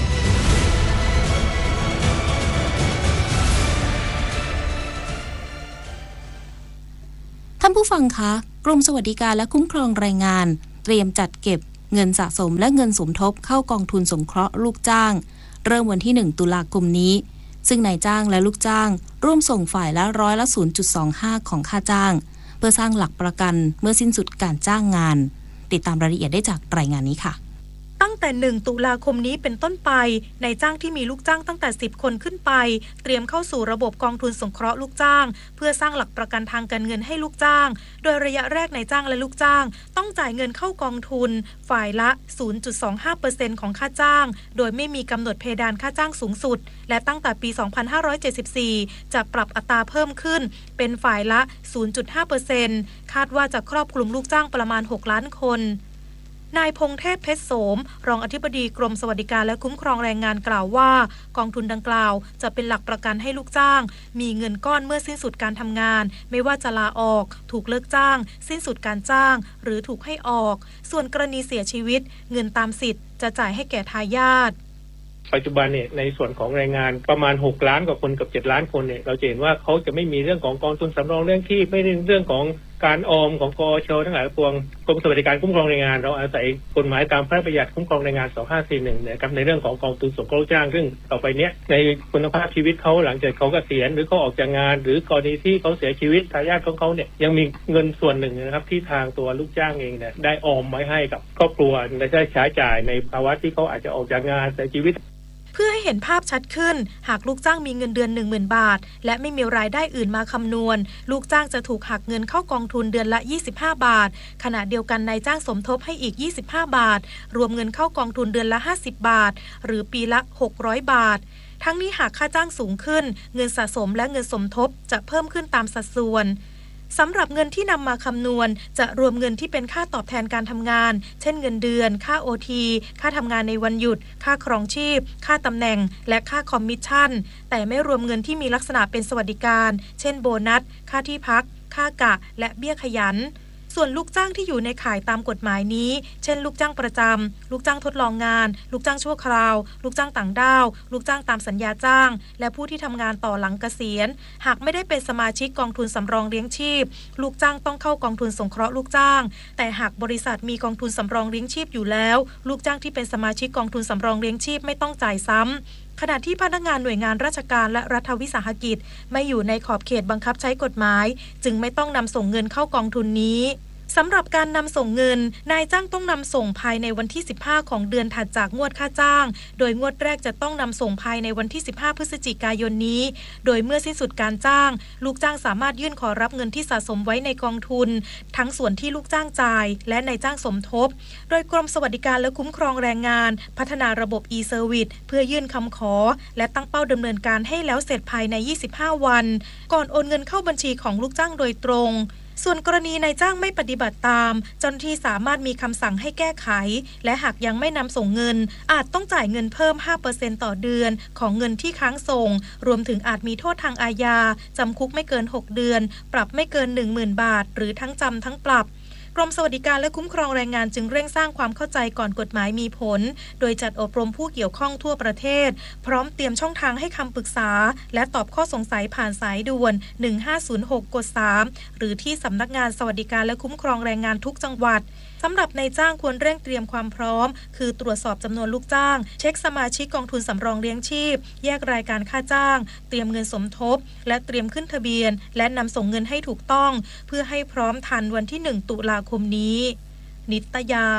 ท่านผู้ฟังคะกรมสวัสดิการและคุ้มครองแรงงานเตรียมจัดเก็บเงินสะสมและเงินสมทบเข้ากองทุนสงเคราะห์ลูกจ้างเริ่มวันที่หนึ่งตุลาคมนี้ซึ่งนายจ้างและลูกจ้างร่วมส่งฝ่ายละร้อยละ ศูนย์จุดสองห้า ของค่าจ้างเพื่อสร้างหลักประกันเมื่อสิ้นสุดการจ้างงานติดตามรายละเอียดได้จากรายงานนี้ค่ะตั้งแต่หนึ่งตุลาคมนี้เป็นต้นไปนายจ้างที่มีลูกจ้างตั้งแต่สิบคนขึ้นไปเตรียมเข้าสู่ระบบกองทุนสงเคราะห์ลูกจ้างเพื่อสร้างหลักประกันทางการเงินให้ลูกจ้างโดยระยะแรกนายจ้างและลูกจ้างต้องจ่ายเงินเข้ากองทุนฝ่ายละ ศูนย์จุดสองห้าเปอร์เซ็นต์ ของค่าจ้างโดยไม่มีกำหนดเพดานค่าจ้างสูงสุดและตั้งแต่ปี สองพันห้าร้อยเจ็ดสิบสี่ จะปรับอัตราเพิ่มขึ้นเป็นฝ่ายละ ศูนย์จุดห้าเปอร์เซ็นต์ คาดว่าจะครอบคลุมลูกจ้างประมาณหกล้านคนนายพงเทพเพชรโสมรองอธิบดีกรมสวัสดิการและคุ้มครองแรงงานกล่าวว่ากองทุนดังกล่าวจะเป็นหลักประกันให้ลูกจ้างมีเงินก้อนเมื่อสิ้นสุดการทำงานไม่ว่าจะลาออกถูกเลิกจ้างสิ้นสุดการจ้างหรือถูกให้ออกส่วนกรณีเสียชีวิตเงินตามสิทธิ์จะจ่ายให้แก่ทายาทปัจจุบันเนี่ยในส่วนของแรงงานประมาณหกล้านกว่าคนกับเจ็ดล้านคนเนี่ยเราจะเห็นว่าเขาจะไม่มีเรื่องของกองทุนสำรองเรื่องที่ไม่ได้เรื่องของการออมของกอชทั้งหลายปวงกรมสวัสดิการคุ้มครองแรงงานเราอาศัยกฎหมายตามพระราชบัญญัติคุ้มครองแรงงานสองพันห้าร้อยสี่สิบเอ็ดนะครับในเรื่องของกองทุนสงเคราะห์จ้างซึ่งต่อไปเนี้ยในคุณภาพชีวิตเขาหลังจากเขาเกษียณหรือเขาออกจากงานหรือกรณีที่เขาเสียชีวิตทายาทของเขาเนี่ยยังมีเงินส่วนหนึ่งนะครับที่ทางตัวลูกจ้างเองเนี่ยได้ออมไว้ให้กับครอบครัวและได้ใช้จ่ายในภาวะที่เขาอาจจะออกจากงานเสียชีวิตเพื่อให้เห็นภาพชัดขึ้นหากลูกจ้างมีเงินเดือน หนึ่งหมื่น บาทและไม่มีรายได้อื่นมาคำนวณลูกจ้างจะถูกหักเงินเข้ากองทุนเดือนละยี่สิบห้าบาทขณะเดียวกันนายจ้างสมทบให้อีกยี่สิบห้าบาทรวมเงินเข้ากองทุนเดือนละห้าสิบบาทหรือปีละหกร้อยบาททั้งนี้หากค่าจ้างสูงขึ้นเงินสะสมและเงินสมทบจะเพิ่มขึ้นตามสัดส่วนสำหรับเงินที่นำมาคำนวณจะรวมเงินที่เป็นค่าตอบแทนการทำงานเช่นเงินเดือนค่า โอ ที ค่าทำงานในวันหยุดค่าครองชีพค่าตำแหน่งและค่าคอมมิชชั่นแต่ไม่รวมเงินที่มีลักษณะเป็นสวัสดิการเช่นโบนัสค่าที่พักค่ากะและเบี้ยขยันส่วนลูกจ้างที่อยู่ในข่ายตามกฎหมายนี้เช่นลูกจ้างประจำลูกจ้างทดลองงานลูกจ้างชั่วคราวลูกจ้างต่างด้าวลูกจ้างตามสัญญาจ้างและผู้ที่ทำงานต่อหลังเกษียณหากไม่ได้เป็นสมาชิกกองทุนสำรองเลี้ยงชีพลูกจ้างต้องเข้ากองทุนสงเคราะห์ลูกจ้างแต่หากบริษัทมีกองทุนสำรองเลี้ยงชีพอยู่แล้วลูกจ้างที่เป็นสมาชิกกองทุนสำรองเลี้ยงชีพไม่ต้องจ่ายซ้ำขณะที่พนักงานหน่วยงานราชการและรัฐวิสาหกิจไม่อยู่ในขอบเขตบังคับใช้กฎหมายจึงไม่ต้องนำส่งเงินเข้ากองทุนนี้สำหรับการนำส่งเงินนายจ้างต้องนำส่งภายในวันที่สิบห้าของเดือนถัดจากงวดค่าจ้างโดยงวดแรกจะต้องนำส่งภายในวันที่สิบห้าพฤศจิกายนนี้โดยเมื่อสิ้นสุดการจ้างลูกจ้างสามารถยื่นขอรับเงินที่สะสมไว้ในกองทุนทั้งส่วนที่ลูกจ้างจ่ายและนายจ้างสมทบโดยกรมสวัสดิการและคุ้มครองแรงงานพัฒนาระบบ e-service เพื่อยื่นคำขอและตั้งเป้าดำเนินการให้แล้วเสร็จภายในยี่สิบห้าวันก่อนโอนเงินเข้าบัญชีของลูกจ้างโดยตรงส่วนกรณีนายจ้างไม่ปฏิบัติตามเจ้าหน้าที่สามารถมีคำสั่งให้แก้ไขและหากยังไม่นำส่งเงินอาจต้องจ่ายเงินเพิ่ม ห้าเปอร์เซ็นต์ ต่อเดือนของเงินที่ค้างส่งรวมถึงอาจมีโทษทางอาญาจำคุกไม่เกินหกเดือนปรับไม่เกิน หนึ่งหมื่น บาทหรือทั้งจำทั้งปรับกรมสวัสดิการและคุ้มครองแรงงานจึงเร่งสร้างความเข้าใจก่อนกฎหมายมีผลโดยจัดอบรมผู้เกี่ยวข้องทั่วประเทศพร้อมเตรียมช่องทางให้คำปรึกษาและตอบข้อสงสัยผ่านสายด่วนหนึ่งห้าศูนย์หกกดสามหรือที่สำนักงานสวัสดิการและคุ้มครองแรงงานทุกจังหวัดสำหรับนายจ้างควรเร่งเตรียมความพร้อมคือตรวจสอบจำนวนลูกจ้างเช็คสมาชิกกองทุนสำรองเลี้ยงชีพแยกรายการค่าจ้างเตรียมเงินสมทบและเตรียมขึ้นทะเบียนและนำส่งเงินให้ถูกต้องเพื่อให้พร้อมทันวันที่หนึ่งตุลาคมนี้นิตยา ค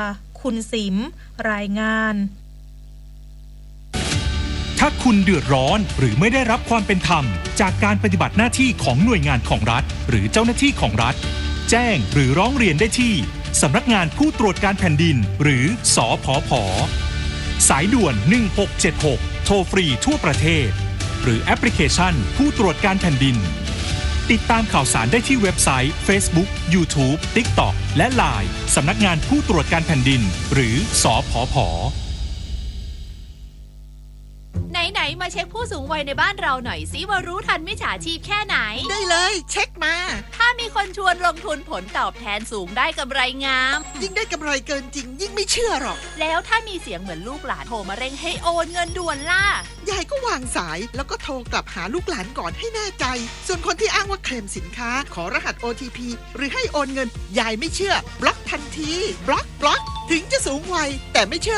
คุณสิมรายงานถ้าคุณเดือดร้อนหรือไม่ได้รับความเป็นธรรมจากการปฏิบัติหน้าที่ของหน่วยงานของรัฐหรือเจ้าหน้าที่ของรัฐแจ้งหรือร้องเรียนได้ที่สำนักงานผู้ตรวจการแผ่นดินหรือสผผ.สายด่วนหนึ่งหกเจ็ดหกโทรฟรีทั่วประเทศหรือแอปพลิเคชันผู้ตรวจการแผ่นดินติดตามข่าวสารได้ที่เว็บไซต์ Facebook YouTube TikTok และ ไลน์ สำนักงานผู้ตรวจการแผ่นดินหรือสผผ. ไหนๆมาเช็คผู้สูงวัยในบ้านเราหน่อยสิว่ารู้ทันมิจฉาชีพแค่ไหนได้เลยเช็คมาถ้ามีคนชวนลงทุนผลตอบแทนสูงได้กำไรงามยิ่งได้กำไรเกินจริงยิ่งไม่เชื่อหรอกแล้วถ้ามีเสียงเหมือนลูกหลานโทรมาเร่งให้โอนเงินด่วนล่ะยายก็วางสายแล้วก็โทรกลับหาลูกหลานก่อนให้แน่ใจส่วนคนที่อ้างว่าเคลมสินค้าขอรหัส โอ ที พี หรือให้โอนเงินยายไม่เชื่อบล็อกทันทีบล็อกบล็อกถึงจะสูงวัยแต่ไม่เชื่อ